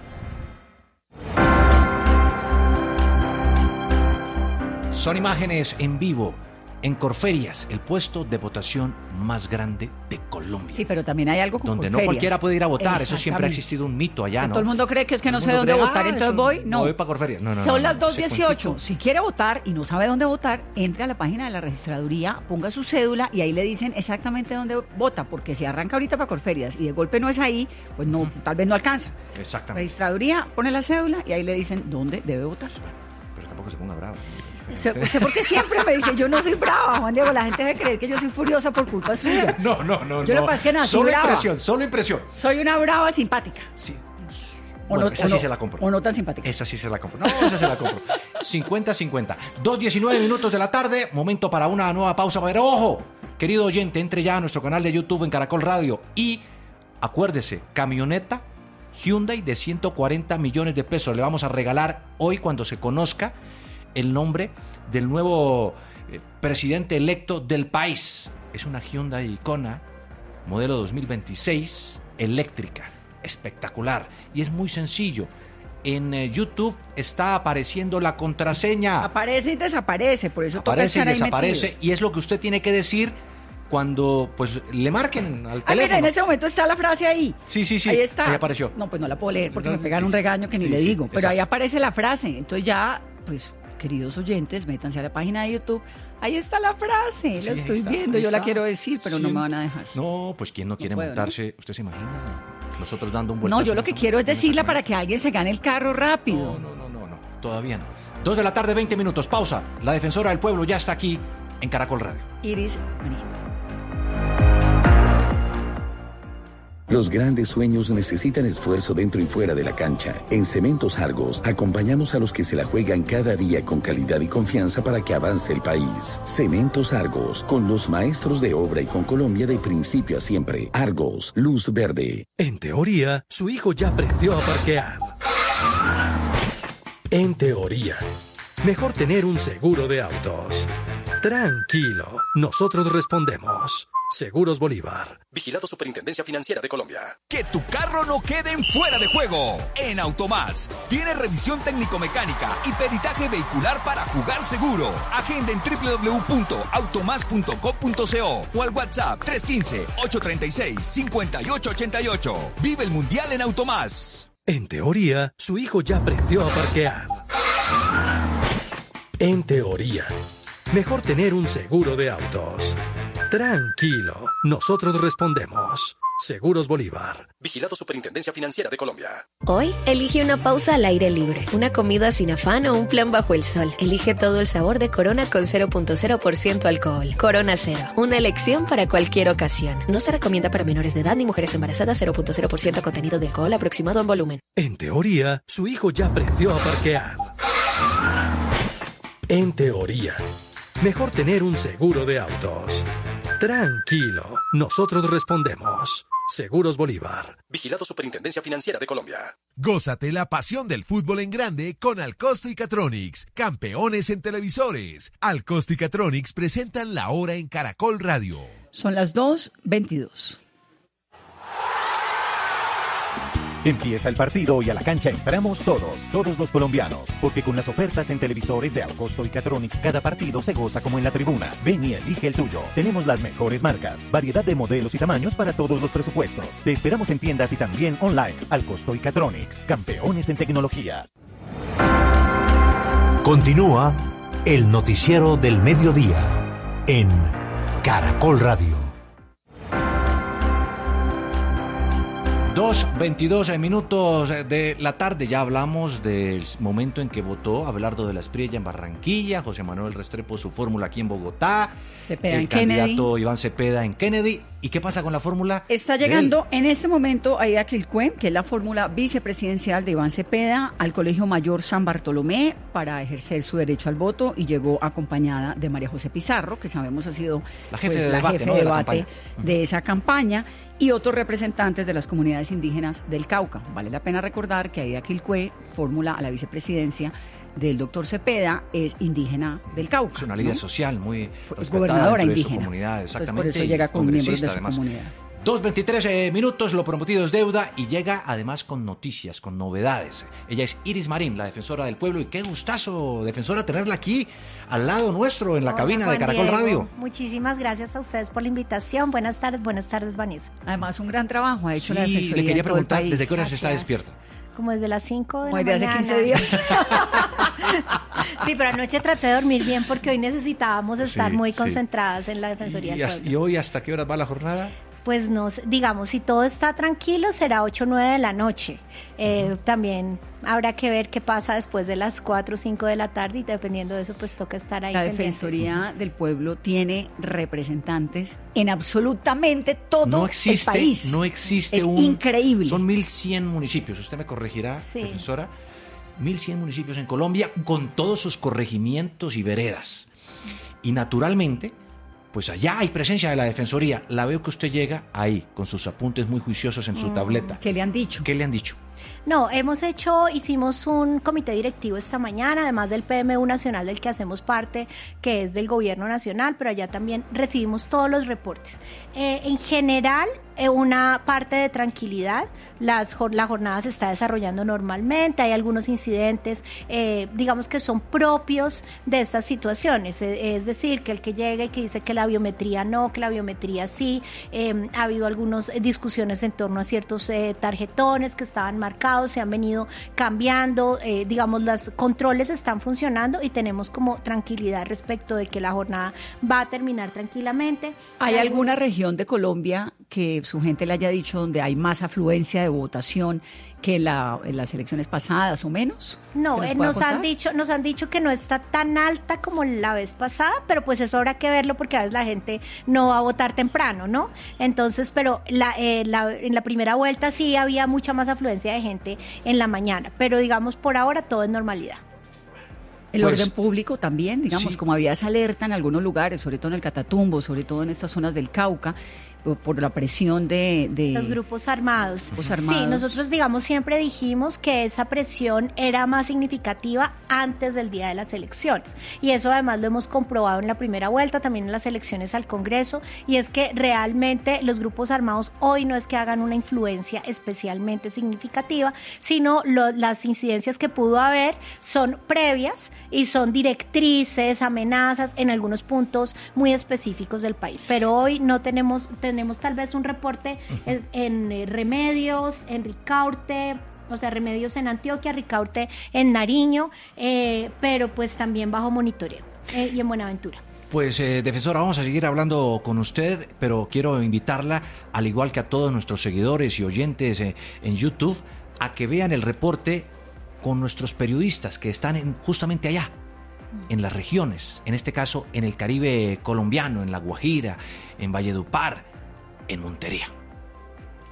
Son imágenes en vivo. En Corferias, el puesto de votación más grande de Colombia.
Sí, pero también hay algo con
donde
Corferias.
No cualquiera puede ir a votar. Eso siempre ha existido un mito allá, ¿no?
Todo el mundo cree que es que no sé dónde votar, entonces voy. No,
voy para Corferias. No,
son las 2:18. Si quiere votar y no sabe dónde votar, entre a la página de la registraduría, ponga su cédula y ahí le dicen exactamente dónde vota, porque si arranca ahorita para Corferias y de golpe no es ahí, pues no, tal vez no alcanza.
Exactamente.
Registraduría, pone la cédula y ahí le dicen dónde debe votar.
Pero tampoco se ponga bravo.
Usted porque siempre me dice, yo no soy brava, Juan Diego, la gente debe creer que yo soy furiosa por culpa suya.
No.
Yo lo que pasa es que nací
solo
brava.
Solo impresión.
Soy una brava simpática.
Sí.
Bueno,
esa sí se la compro.
O no tan simpática.
Esa sí se la compro. No, esa se la compro. 50-50. 2:19 minutos de la tarde. Momento para una nueva pausa. Pero ojo, querido oyente, entre ya a nuestro canal de YouTube en Caracol Radio. Y acuérdese, camioneta Hyundai de 140 millones de pesos. Le vamos a regalar hoy cuando se conozca el nombre del nuevo presidente electo del país. Es una Hyundai Kona, modelo 2026, eléctrica, espectacular. Y es muy sencillo. En YouTube está apareciendo la contraseña.
Aparece y desaparece, por eso
aparece
toca
y desaparece. Y es lo que usted tiene que decir cuando pues le marquen al teléfono.
Mira, en ese momento está la frase ahí.
Sí.
Ahí está.
Ahí apareció.
No, pues no la puedo leer porque me pegan un regaño que ni le digo. Pero ahí aparece la frase. Entonces ya, pues, queridos oyentes, métanse a la página de YouTube. Ahí está la frase. La estoy viendo. Yo la quiero decir, pero no me van a dejar.
No, pues ¿quién no quiere montarse? ¿No? ¿Usted se imagina? Nosotros dando un buen
No, yo lo que quiero es decirla para que alguien se gane el carro rápido.
No. Todavía no. 2 de la tarde, 20 minutos. Pausa. La defensora del pueblo ya está aquí en Caracol Radio.
Iris María.
Los grandes sueños necesitan esfuerzo dentro y fuera de la cancha. En Cementos Argos acompañamos a los que se la juegan cada día con calidad y confianza para que avance el país. Cementos Argos, con los maestros de obra y con Colombia de principio a siempre. Argos, luz verde.
En teoría, su hijo ya aprendió a parquear. En teoría, mejor tener un seguro de autos. Tranquilo, nosotros respondemos. Seguros Bolívar.
Vigilado Superintendencia Financiera de Colombia.
Que tu carro no quede en fuera de juego. En Automás tiene revisión técnico-mecánica y peritaje vehicular para jugar seguro. Agenda en www.automás.com.co o al WhatsApp 315-836-5888. Vive el Mundial en Automás.
En teoría, su hijo ya aprendió a parquear. En teoría, mejor tener un seguro de autos. Tranquilo, nosotros respondemos. Seguros Bolívar.
Vigilado Superintendencia Financiera de Colombia.
Hoy, elige una pausa al aire libre, una comida sin afán o un plan bajo el sol. Elige todo el sabor de Corona con 0.0% alcohol. Corona Cero, una elección para cualquier ocasión. No se recomienda para menores de edad ni mujeres embarazadas. 0.0% contenido de alcohol aproximado en volumen.
En teoría, su hijo ya aprendió a parquear. En teoría, Mejor tener un seguro de autos. Tranquilo, nosotros respondemos. Seguros Bolívar.
Vigilado Superintendencia Financiera de Colombia.
Gózate la pasión del fútbol en grande con Alcosto y Catronics, campeones en televisores. Alcosto y Catronics presentan La Hora en Caracol Radio.
Son las 2:22.
Empieza el partido y a la cancha entramos todos los colombianos, porque con las ofertas en televisores de Alcosto y Catronics cada partido se goza como en la tribuna. Ven y elige el tuyo. Tenemos las mejores marcas, variedad de modelos y tamaños para todos los presupuestos. Te esperamos en tiendas y también online. Alcosto y Catronics, campeones en tecnología.
Continúa el noticiero del mediodía en Caracol Radio.
2:22 minutos de la tarde. Ya hablamos del momento en que votó Abelardo de la Espriella en Barranquilla, José Manuel Restrepo su fórmula aquí en Bogotá,
Cepeda
el
en
candidato
Kennedy.
Iván Cepeda en Kennedy. ¿Y qué pasa con la fórmula?
Está llegando en este momento Aida Quilcue, que es la fórmula vicepresidencial de Iván Cepeda, al Colegio Mayor San Bartolomé para ejercer su derecho al voto, y llegó acompañada de María José Pizarro, que sabemos ha sido
La jefe de debate, ¿no? de la campaña.
de esa campaña, y otros representantes de las comunidades indígenas del Cauca. Vale la pena recordar que Aida Quilcue, fórmula a la vicepresidencia del doctor Cepeda, es indígena del Cauca.
Es una líder
¿no?
social muy
Es
respetada
gobernadora
dentro de su
indígena.
comunidad,
Entonces,
exactamente.
por eso llega
y
con miembros de su
además.
comunidad.
2:23 minutos, lo prometido es deuda, y llega además con noticias, con novedades. Ella es Iris Marín, la defensora del pueblo, y qué gustazo, defensora, tenerla aquí al lado nuestro en la cabina de Caracol Radio.
Muchísimas gracias a ustedes por la invitación. Buenas tardes, Vanessa.
Además, un gran trabajo ha hecho la
Sí,
defensoría
le quería
en todo el
preguntar,
país.
¿desde qué hora se está
Gracias.
despierta?
Como desde las 5 de
Como
la
desde
mañana.
hace 15 días.
Sí, pero anoche traté de dormir bien porque hoy necesitábamos estar
Sí,
muy
sí.
concentradas en la defensoría del pueblo.
¿Y hoy hasta qué horas va la jornada?
Pues no, digamos, si todo está tranquilo, será 8 o 9 de la noche. También habrá que ver qué pasa después de las 4 o 5 de la tarde, y dependiendo de eso, pues toca estar ahí
La
pendientes.
Defensoría del Pueblo tiene representantes en absolutamente todo
No existe,
el país.
no existe
es
un...
increíble.
Son 1.100 municipios, usted me corregirá,
Sí.
defensora. 1.100 municipios en Colombia, con todos sus corregimientos y veredas. Y naturalmente, pues allá hay presencia de la Defensoría. La veo que usted llega ahí, con sus apuntes muy juiciosos en su tableta.
¿Qué le han dicho?
¿Qué le han dicho?
No, hicimos un comité directivo esta mañana, además del PMU nacional del que hacemos parte, que es del gobierno nacional, pero allá también recibimos todos los reportes. En general, una parte de tranquilidad, la jornada se está desarrollando normalmente, hay algunos incidentes, digamos que son propios de estas situaciones, es decir, que el que llega y que dice que la biometría no, que la biometría sí, ha habido algunas discusiones en torno a ciertos tarjetones que estaban marcados, se han venido cambiando, digamos, los controles están funcionando y tenemos como tranquilidad respecto de que la jornada va a terminar tranquilamente.
¿Hay alguna región de Colombia que su gente le haya dicho donde hay más afluencia de votación que en las elecciones pasadas o menos?
No,
¿Que nos pueda
nos han dicho que no está tan alta como la vez pasada, pero pues eso habrá que verlo porque a veces la gente no va a votar temprano, ¿no? Entonces, pero en la primera vuelta sí había mucha más afluencia de gente en la mañana, pero digamos por ahora todo es normalidad.
El
Pues,
orden público también, digamos,
sí.
como había esa alerta en algunos lugares, sobre todo en el Catatumbo, sobre todo en estas zonas del Cauca, por la presión de
Los grupos armados.
Grupos armados.
Sí, nosotros, digamos, siempre dijimos que esa presión era más significativa antes del día de las elecciones. Y eso además lo hemos comprobado en la primera vuelta, también en las elecciones al Congreso. Y es que realmente los grupos armados hoy no es que hagan una influencia especialmente significativa, sino las incidencias que pudo haber son previas y son directrices, amenazas en algunos puntos muy específicos del país. Pero hoy no tenemos tal vez un reporte en Remedios, en Ricaurte, o sea, Remedios en Antioquia, Ricaurte en Nariño, pero pues también bajo monitoreo y en Buenaventura.
Pues, defensora, vamos a seguir hablando con usted, pero quiero invitarla, al igual que a todos nuestros seguidores y oyentes en YouTube, a que vean el reporte con nuestros periodistas que están justamente allá, en las regiones, en este caso en el Caribe colombiano, en La Guajira, en Valledupar, en Montería.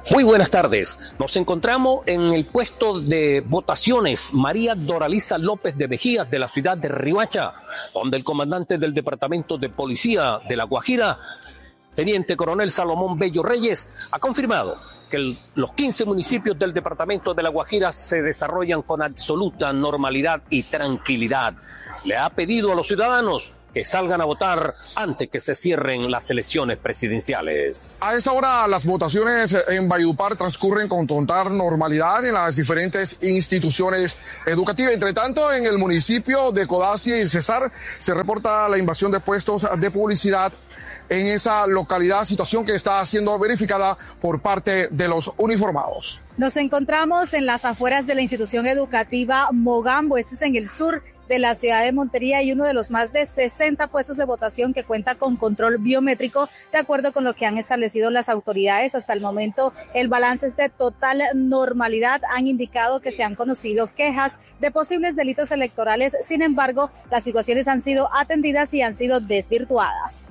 Muy buenas tardes. Nos encontramos en el puesto de votaciones María Doraliza López de Mejías de la ciudad de Riohacha, donde el comandante del Departamento de Policía de La Guajira, Teniente Coronel Salomón Bello Reyes, ha confirmado que los 15 municipios del departamento de La Guajira se desarrollan con absoluta normalidad y tranquilidad. Le ha pedido a los ciudadanos que salgan a votar antes que se cierren las elecciones presidenciales.
A esta hora las votaciones en Valledupar transcurren con total normalidad en las diferentes instituciones educativas. Entre tanto, en el municipio de Codazzi y Cesar se reporta la invasión de puestos de publicidad en esa localidad, situación que está siendo verificada por parte de los uniformados.
Nos encontramos en las afueras de la institución educativa Mogambo, este es en el sur de la ciudad de Montería y uno de los más de 60 puestos de votación que cuenta con control biométrico, de acuerdo con lo que han establecido las autoridades. Hasta el momento el balance es de total normalidad. Han indicado que se han conocido quejas de posibles delitos electorales, sin embargo, las situaciones han sido atendidas y han sido desvirtuadas.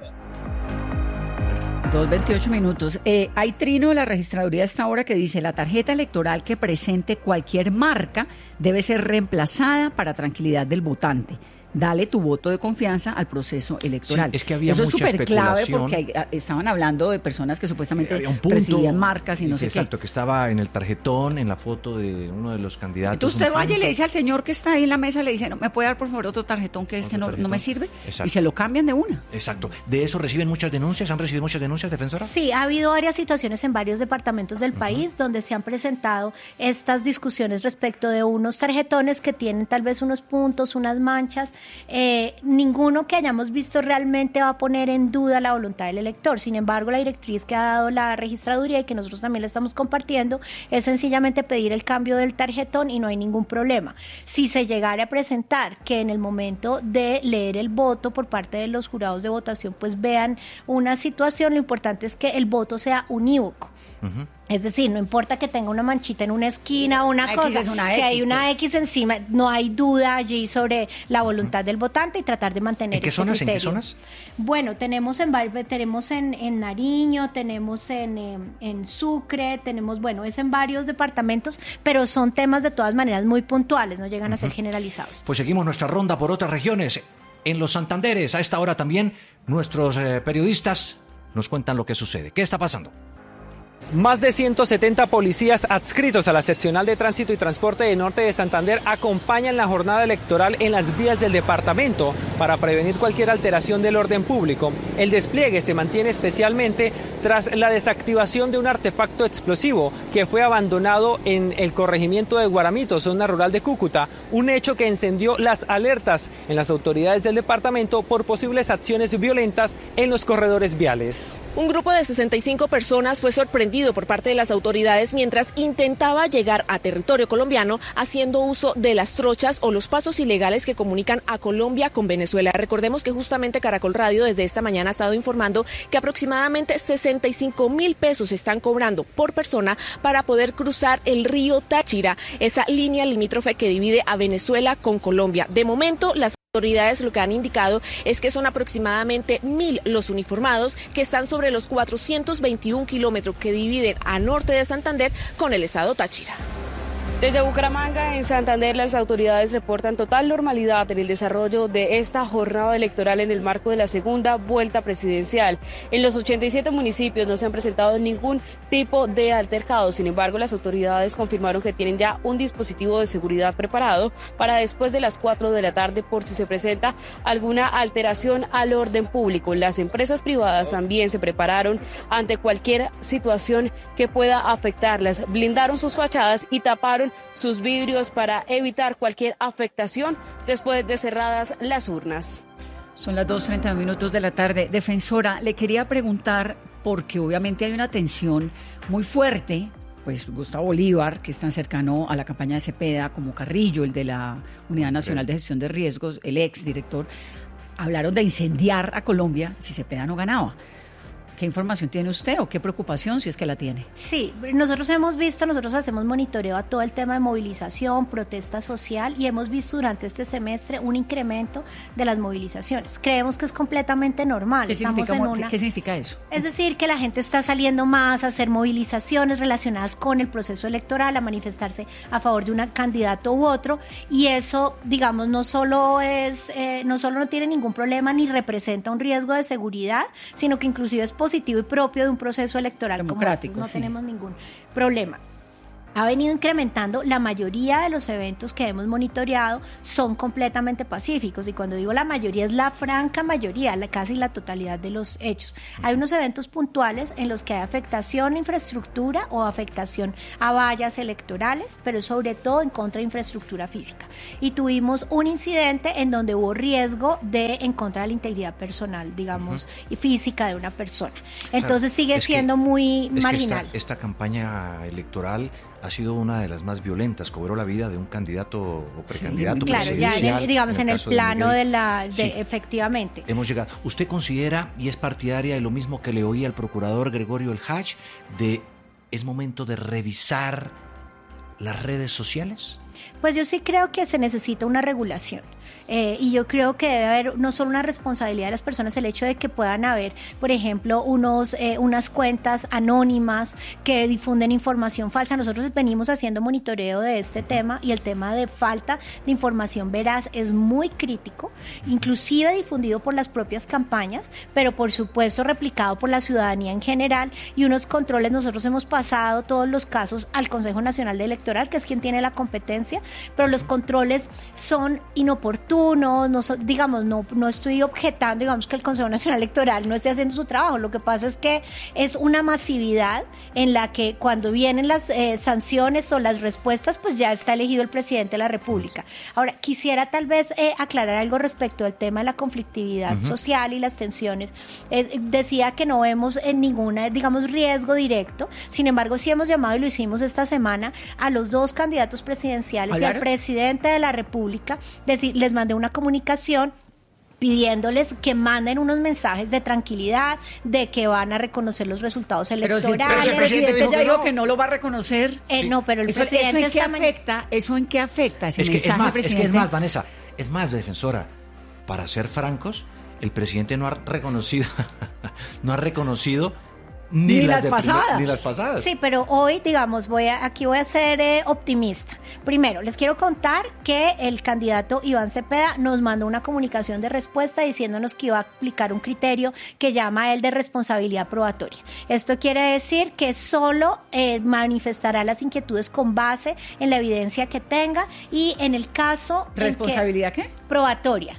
2:28. Hay trino de la registraduría a esta hora que dice: la tarjeta electoral que presente cualquier marca debe ser reemplazada para tranquilidad del votante. Dale tu voto de confianza al proceso electoral.
Sí, es que había
Eso
mucha
es súper clave
especulación.
porque estaban hablando de personas que supuestamente
punto,
recibían marcas y no sé qué.
Exacto, que estaba en el tarjetón, en la foto de uno de los candidatos.
Entonces usted vaya y le dice al señor que está ahí en la mesa, le dice: no, ¿me puede dar por favor otro tarjetón que no me sirve?
Exacto.
Y se lo cambian de una.
Exacto. ¿De eso reciben muchas denuncias? ¿Han recibido muchas denuncias, defensora?
Sí, ha habido varias situaciones en varios departamentos del país donde se han presentado estas discusiones respecto de unos tarjetones que tienen tal vez unos puntos, unas manchas. Ninguno que hayamos visto realmente va a poner en duda la voluntad del elector. Sin embargo, la directriz que ha dado la registraduría y que nosotros también la estamos compartiendo es sencillamente pedir el cambio del tarjetón y no hay ningún problema. Si se llegara a presentar que en el momento de leer el voto por parte de los jurados de votación pues vean una situación, lo importante es que el voto sea unívoco. Uh-huh. Es decir, no importa que tenga una manchita en una esquina o una cosa, si hay una X encima, no hay duda allí sobre la voluntad del votante y tratar de mantener
¿En qué zonas? ¿En qué zonas?
Bueno, tenemos en Nariño, tenemos en Sucre, es en varios departamentos, pero son temas de todas maneras muy puntuales, no llegan a ser generalizados.
Pues seguimos nuestra ronda por otras regiones. En los Santanderes, a esta hora también, nuestros periodistas nos cuentan lo que sucede. ¿Qué está pasando?
Más de 170 policías adscritos a la seccional de tránsito y transporte de Norte de Santander acompañan la jornada electoral en las vías del departamento para prevenir cualquier alteración del orden público. El despliegue se mantiene especialmente tras la desactivación de un artefacto explosivo que fue abandonado en el corregimiento de Guaramito, zona rural de Cúcuta, un hecho que encendió las alertas en las autoridades del departamento por posibles acciones violentas en los corredores viales.
Un grupo de 65 personas fue sorprendido por parte de las autoridades mientras intentaba llegar a territorio colombiano haciendo uso de las trochas o los pasos ilegales que comunican a Colombia con Venezuela. Recordemos que justamente Caracol Radio desde esta mañana ha estado informando que aproximadamente 65.000 pesos están cobrando por persona para poder cruzar el río Táchira, esa línea limítrofe que divide a Venezuela con Colombia. De momento, las autoridades lo que han indicado es que son aproximadamente 1.000 los uniformados que están sobre los 421 kilómetros que dividen a norte de Santander con el estado Táchira.
Desde Bucaramanga, en Santander, las autoridades reportan total normalidad en el desarrollo de esta jornada electoral en el marco de la segunda vuelta presidencial. En los 87 municipios no se han presentado ningún tipo de altercado. Sin embargo, las autoridades confirmaron que tienen ya un dispositivo de seguridad preparado para después de las 4 de la tarde por si se presenta alguna alteración al orden público. Las empresas privadas también se prepararon ante cualquier situación que pueda afectarlas. Blindaron sus fachadas y taparon sus vidrios para evitar cualquier afectación después de cerradas las urnas.
Son las 2:30 de la tarde. Defensora, le quería preguntar, porque obviamente hay una tensión muy fuerte, pues Gustavo Bolívar, que es tan cercano a la campaña de Cepeda, como Carrillo, el de la Unidad Nacional de Gestión de Riesgos, el ex director, hablaron de incendiar a Colombia si Cepeda no ganaba. ¿Qué información tiene usted o qué preocupación, si es que la tiene?
Sí, nosotros hacemos monitoreo a todo el tema de movilización, protesta social, y hemos visto durante este semestre un incremento de las movilizaciones. Creemos que es completamente normal.
¿Qué significa eso?
Es decir, que la gente está saliendo más a hacer movilizaciones relacionadas con el proceso electoral, a manifestarse a favor de un candidato u otro, y eso, digamos, no solo no tiene ningún problema ni representa un riesgo de seguridad, sino que inclusive es positivo y propio de un proceso electoral democrático, como este. No tenemos ningún problema. Ha venido incrementando. La mayoría de los eventos que hemos monitoreado son completamente pacíficos, y cuando digo la mayoría es la franca mayoría, casi la totalidad de los hechos. Hay unos eventos puntuales en los que hay afectación a infraestructura o afectación a vallas electorales, pero sobre todo en contra de infraestructura física, y tuvimos un incidente en donde hubo riesgo en contra de la integridad personal, digamos, y física de una persona. Entonces sigue siendo muy marginal.
Esta campaña electoral ha sido una de las más violentas, cobró la vida de un candidato o precandidato presidencial.
Claro, ya digamos en el plano efectivamente.
Hemos llegado. ¿Usted considera y es partidaria de lo mismo que le oí al procurador Gregorio El Hach, de es momento de revisar las redes sociales?
Pues yo sí creo que se necesita una regulación. Y yo creo que debe haber no solo una responsabilidad de las personas, el hecho de que puedan haber, por ejemplo, unas cuentas anónimas que difunden información falsa. Nosotros venimos haciendo monitoreo de este tema, y el tema de falta de información veraz es muy crítico, inclusive difundido por las propias campañas, pero por supuesto replicado por la ciudadanía en general, y unos controles. Nosotros hemos pasado todos los casos al Consejo Nacional Electoral, que es quien tiene la competencia, pero los controles son inoportunos. No estoy objetando, digamos, que el Consejo Nacional Electoral no esté haciendo su trabajo. Lo que pasa es que es una masividad en la que cuando vienen las sanciones o las respuestas, pues ya está elegido el presidente de la República. Ahora, quisiera tal vez aclarar algo respecto al tema de la conflictividad social y las tensiones. Decía que no vemos en ninguna, digamos, riesgo directo. Sin embargo, sí hemos llamado, y lo hicimos esta semana, a los dos candidatos presidenciales y al presidente de la República. Les mandé una comunicación pidiéndoles que manden unos mensajes de tranquilidad, de que van a reconocer los resultados electorales.
Pero el presidente ya dijo que no lo va a reconocer.
No, pero el presidente...
¿Eso en qué afecta ese mensaje, presidente?
Es que es más, Vanessa, es más, defensora, para ser francos, el presidente no ha reconocido ni las pasadas.
Sí, pero hoy, digamos, aquí voy a ser optimista. Primero, les quiero contar que el candidato Iván Cepeda nos mandó una comunicación de respuesta diciéndonos que iba a aplicar un criterio que llama él de responsabilidad probatoria. Esto quiere decir que solo manifestará las inquietudes con base en la evidencia que tenga, y en el caso...
¿Responsabilidad qué?
Probatoria.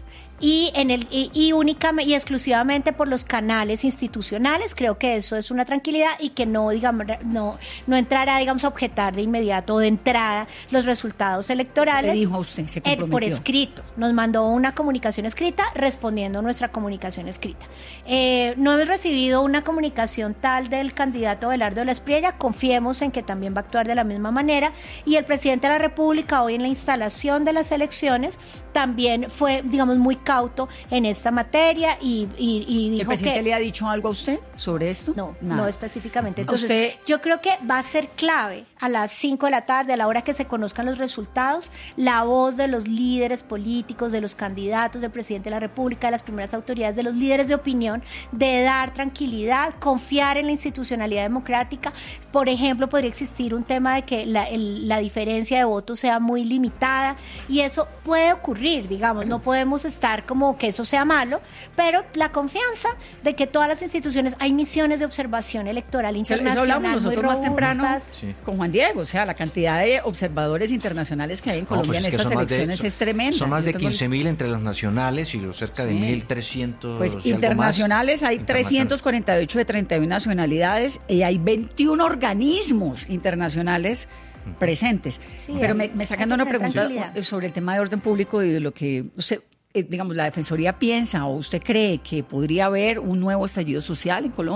Y únicamente y exclusivamente por los canales institucionales. Creo que eso es una tranquilidad, y que no entrará, digamos, a objetar de inmediato o de entrada los resultados electorales.
¿Le dijo a usted? ¿Se comprometió?
Por escrito. Nos mandó una comunicación escrita respondiendo nuestra comunicación escrita. No hemos recibido una comunicación tal del candidato Abelardo de la Espriella. Confiemos en que también va a actuar de la misma manera. Y el presidente de la República, hoy en la instalación de las elecciones, también fue, digamos, muy cauto en esta materia, y dijo.
¿El presidente le ha dicho algo a usted sobre esto?
No específicamente. Entonces, yo creo que va a ser clave a las 5 de la tarde, a la hora que se conozcan los resultados, la voz de los líderes políticos, de los candidatos, del presidente de la República, de las primeras autoridades, de los líderes de opinión, de dar tranquilidad, confiar en la institucionalidad democrática. Por ejemplo, podría existir un tema de que la diferencia de votos sea muy limitada, y eso puede ocurrir, digamos, no podemos estar como que eso sea malo, pero la confianza de que todas las instituciones, hay misiones de observación electoral internacional.
Eso hablamos nosotros
muy
más temprano con Juan Diego, o sea, la cantidad de observadores internacionales que hay en Colombia en estas elecciones es tremenda.
Son más de 15.000 entre las nacionales y los cerca de 1.300.
Pues internacionales hay 348 de 31 nacionalidades, y hay 21 organismos internacionales presentes. Sí, pero me sacan una pregunta sobre el tema de orden público y de lo que usted, digamos, la Defensoría piensa o usted cree que podría haber un nuevo estallido social en Colombia.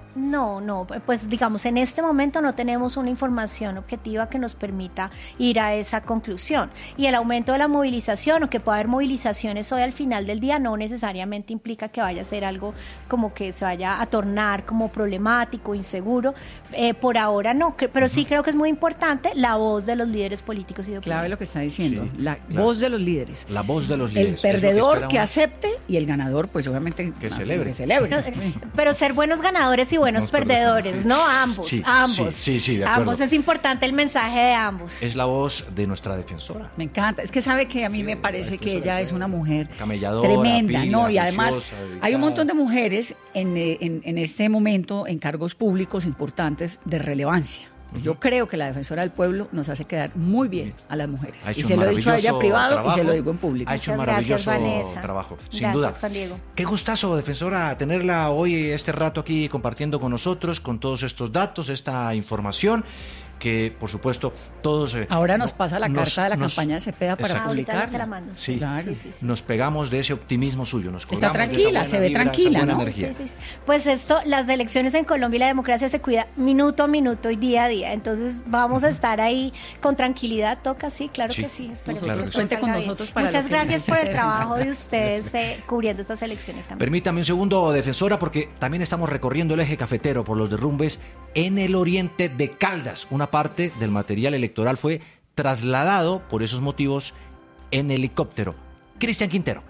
No, pues digamos, en este momento no tenemos una información objetiva que nos permita ir a esa conclusión. Y el aumento de la movilización, o que pueda haber movilizaciones hoy al final del día, no necesariamente implica que vaya a ser algo como que se vaya a tornar como problemático, inseguro. Por ahora no, pero sí creo que es muy importante la voz de los líderes políticos y de opinión.
Clave lo que está diciendo,
Sí,
la
claro.
voz de los líderes.
La voz de los líderes.
El
es lo
perdedor que
espera
acepte y el ganador, pues obviamente
Que celebre.
Que celebre.
Pero ser buenos ganadores y buenos perdedores,
sí.
¿no? Ambos,
Sí,
ambos.
sí, de acuerdo.
Ambos, es importante el mensaje de ambos.
Es la voz de nuestra defensora.
Me encanta. Es que sabe que a mí me parece que ella es una mujer
Camelladora,
tremenda,
pila,
¿no? Y además
juiciosa, dedicada.
hay un montón de mujeres en este momento en cargos públicos importantes de relevancia. Yo creo que la defensora del pueblo nos hace quedar muy bien a las mujeres.
Ha hecho
Y
un
se lo he dicho a ella
maravilloso
privado
trabajo.
y se lo digo en público.
Ha hecho un
Muchas gracias,
maravilloso
Vanessa.
trabajo, sin
Gracias,
duda.
Juan Diego.
Qué gustazo, defensora, tenerla hoy este rato aquí compartiendo con nosotros, con todos estos datos, esta información que, por supuesto, todos...
Ahora nos pasa la carta de la campaña de Cepeda para
Exacto.
publicar.
Ahorita te la mando.
Sí,
Claro.
nos pegamos de ese optimismo suyo, nos
Está
colgamos de esa
tranquila,
buena
se ve
vibra, esa
tranquila,
buena
¿no?
energía.
Sí. Pues las elecciones en Colombia y la democracia se cuida minuto a minuto y día a día. Entonces vamos a estar ahí con tranquilidad. Toca, sí, claro
Sí.
que sí. Esperemos
Claro
que
que
todo
sí.
Cuente con
salga bien.
nosotros para
Muchas
lo que
gracias por el
necesite,
trabajo de
defensora.
ustedes cubriendo estas elecciones también.
Permítame un segundo, defensora, porque también estamos recorriendo el eje cafetero por los derrumbes en el oriente de Caldas. Una parte del material electoral fue trasladado por esos motivos en helicóptero. Cristian Quintero.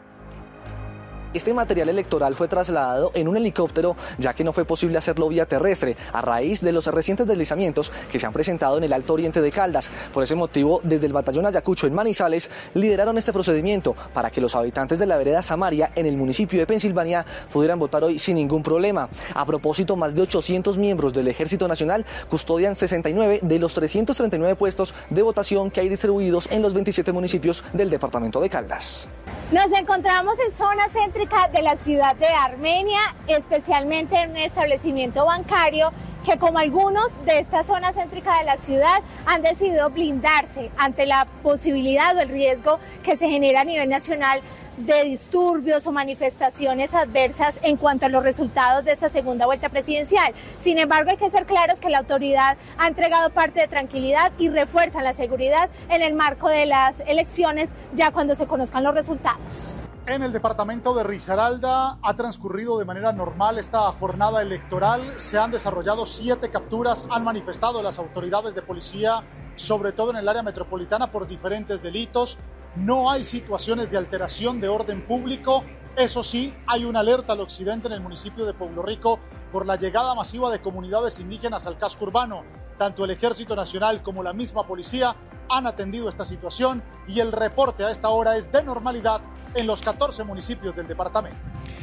Este material electoral fue trasladado en un helicóptero, ya que no fue posible hacerlo vía terrestre, a raíz de los recientes deslizamientos que se han presentado en el Alto Oriente de Caldas. Por ese motivo, desde el batallón Ayacucho en Manizales, lideraron este procedimiento para que los habitantes de la vereda Samaria, en el municipio de Pensilvania, pudieran votar hoy sin ningún problema. A propósito, más de 800 miembros del Ejército Nacional custodian 69 de los 339 puestos de votación que hay distribuidos en los 27 municipios del departamento de Caldas.
Nos encontramos en zona céntrica de la ciudad de Armenia, especialmente en un establecimiento bancario que, como algunos de esta zona céntrica de la ciudad, han decidido blindarse ante la posibilidad o el riesgo que se genera a nivel nacional de disturbios o manifestaciones adversas en cuanto a los resultados de esta segunda vuelta presidencial. Sin embargo, hay que ser claros que la autoridad ha entregado parte de tranquilidad y refuerza la seguridad en el marco de las elecciones ya cuando se conozcan los resultados.
En el departamento de Risaralda ha transcurrido de manera normal esta jornada electoral. Se han desarrollado 7 capturas, han manifestado las autoridades de policía, sobre todo en el área metropolitana, por diferentes delitos. No hay situaciones de alteración de orden público. Eso sí, hay una alerta al occidente en el municipio de Pueblo Rico por la llegada masiva de comunidades indígenas al casco urbano. Tanto el Ejército Nacional como la misma policía han atendido esta situación y el reporte a esta hora es de normalidad en los 14 municipios del departamento.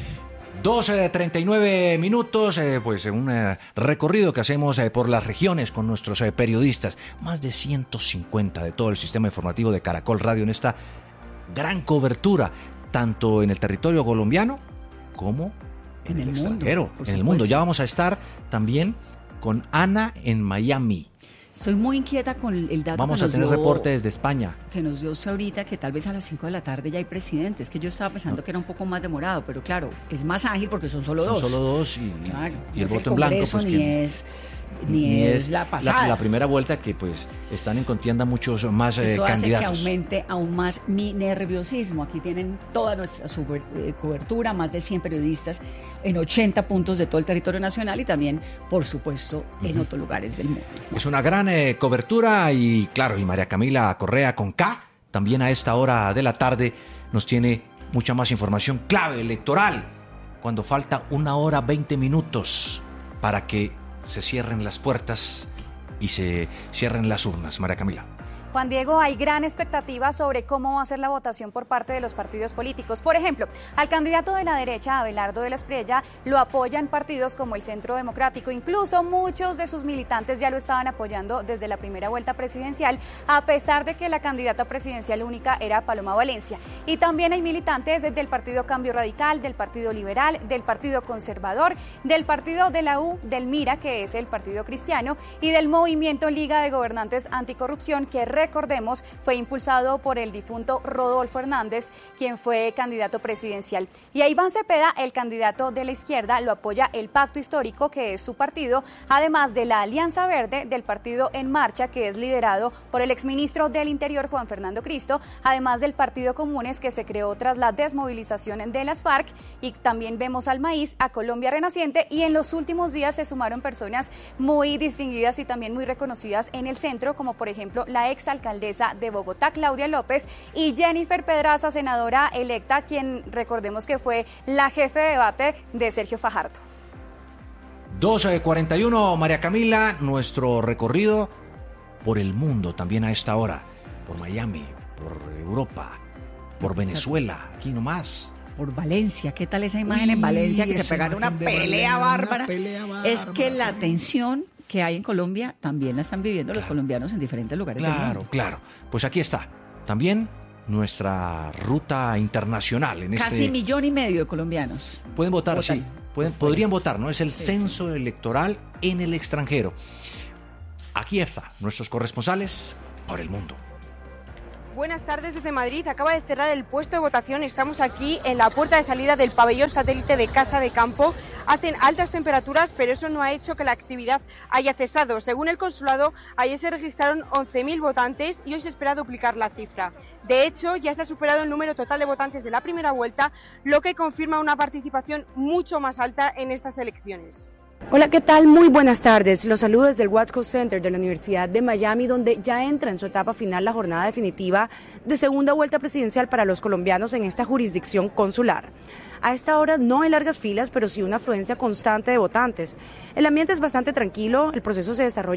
12:39 minutos, pues un recorrido que hacemos por las regiones con nuestros periodistas, más de 150 de todo el sistema informativo de Caracol Radio en esta gran cobertura, tanto en el territorio colombiano como en el extranjero, en el mundo. Ya vamos a estar también con Ana en Miami.
Estoy muy inquieta con el dato
Vamos
que
a
nos
tener
dio,
reporte desde España.
que nos dio usted ahorita, que tal vez a las 5 de la tarde ya hay presidente. Es que yo estaba pensando que era un poco más demorado, pero claro, es más ágil porque son solo dos.
Son solo dos y
no
el
es
voto en blanco.
Congreso,
Pues,
ni es la pasada.
La primera vuelta, que pues están en contienda muchos más
Eso hace
candidatos.
que aumente aún más mi nerviosismo. Aquí tienen toda nuestra cobertura, más de 100 periodistas en 80 puntos de todo el territorio nacional y también, por supuesto, en otros lugares del mundo.
Es una gran cobertura y claro, y María Camila Correa con K, también a esta hora de la tarde nos tiene mucha más información clave electoral, cuando falta 1 hora 20 minutos para que se cierren las puertas y se cierren las urnas. María Camila.
Juan Diego, hay gran expectativa sobre cómo va a ser la votación por parte de los partidos políticos. Por ejemplo, al candidato de la derecha, Abelardo de la Espriella, lo apoyan partidos como el Centro Democrático. Incluso muchos de sus militantes ya lo estaban apoyando desde la primera vuelta presidencial, a pesar de que la candidata presidencial única era Paloma Valencia. Y también hay militantes del Partido Cambio Radical, del Partido Liberal, del Partido Conservador, del Partido de la U, del MIRA, que es el Partido Cristiano, y del Movimiento Liga de Gobernantes Anticorrupción, que recordemos fue impulsado por el difunto Rodolfo Hernández, quien fue candidato presidencial. Y a Iván Cepeda, el candidato de la izquierda, lo apoya el Pacto Histórico, que es su partido, además de la Alianza Verde del partido En Marcha, que es liderado por el exministro del Interior, Juan Fernando Cristo, además del Partido Comunes, que se creó tras la desmovilización de las FARC, y también vemos al Maíz, a Colombia Renaciente, y en los últimos días se sumaron personas muy distinguidas y también muy reconocidas en el centro, como por ejemplo la exalcaldesa de Bogotá, Claudia López, y Jennifer Pedraza, senadora electa, quien recordemos que fue la jefe de debate de Sergio Fajardo.
12:41, María Camila, nuestro recorrido por el mundo también a esta hora, por Miami, por Europa, por Venezuela, aquí nomás.
Por Valencia, ¿qué tal esa imagen en Valencia? Que se pegaron una pelea bárbara. Es que la tensión que hay en Colombia también la están viviendo los colombianos en diferentes lugares del mundo.
Claro. Pues aquí está, también nuestra ruta internacional.
Casi 1,5 millones de colombianos.
Pueden votar,
Votan.
sí. Podrían votar, ¿no? Es el censo electoral en el extranjero. Aquí está, nuestros corresponsales por el mundo.
Buenas tardes desde Madrid. Acaba de cerrar el puesto de votación. Estamos aquí en la puerta de salida del pabellón satélite de Casa de Campo. Hacen altas temperaturas, pero eso no ha hecho que la actividad haya cesado. Según el consulado, ayer se registraron 11.000 votantes y hoy se espera duplicar la cifra. De hecho, ya se ha superado el número total de votantes de la primera vuelta, lo que confirma una participación mucho más alta en estas elecciones.
Hola, ¿qué tal? Muy buenas tardes. Los saludos desde el Watsco Center de la Universidad de Miami, donde ya entra en su etapa final la jornada definitiva de segunda vuelta presidencial para los colombianos en esta jurisdicción consular. A esta hora no hay largas filas, pero sí una afluencia constante de votantes. El ambiente es bastante tranquilo, el proceso se desarrolla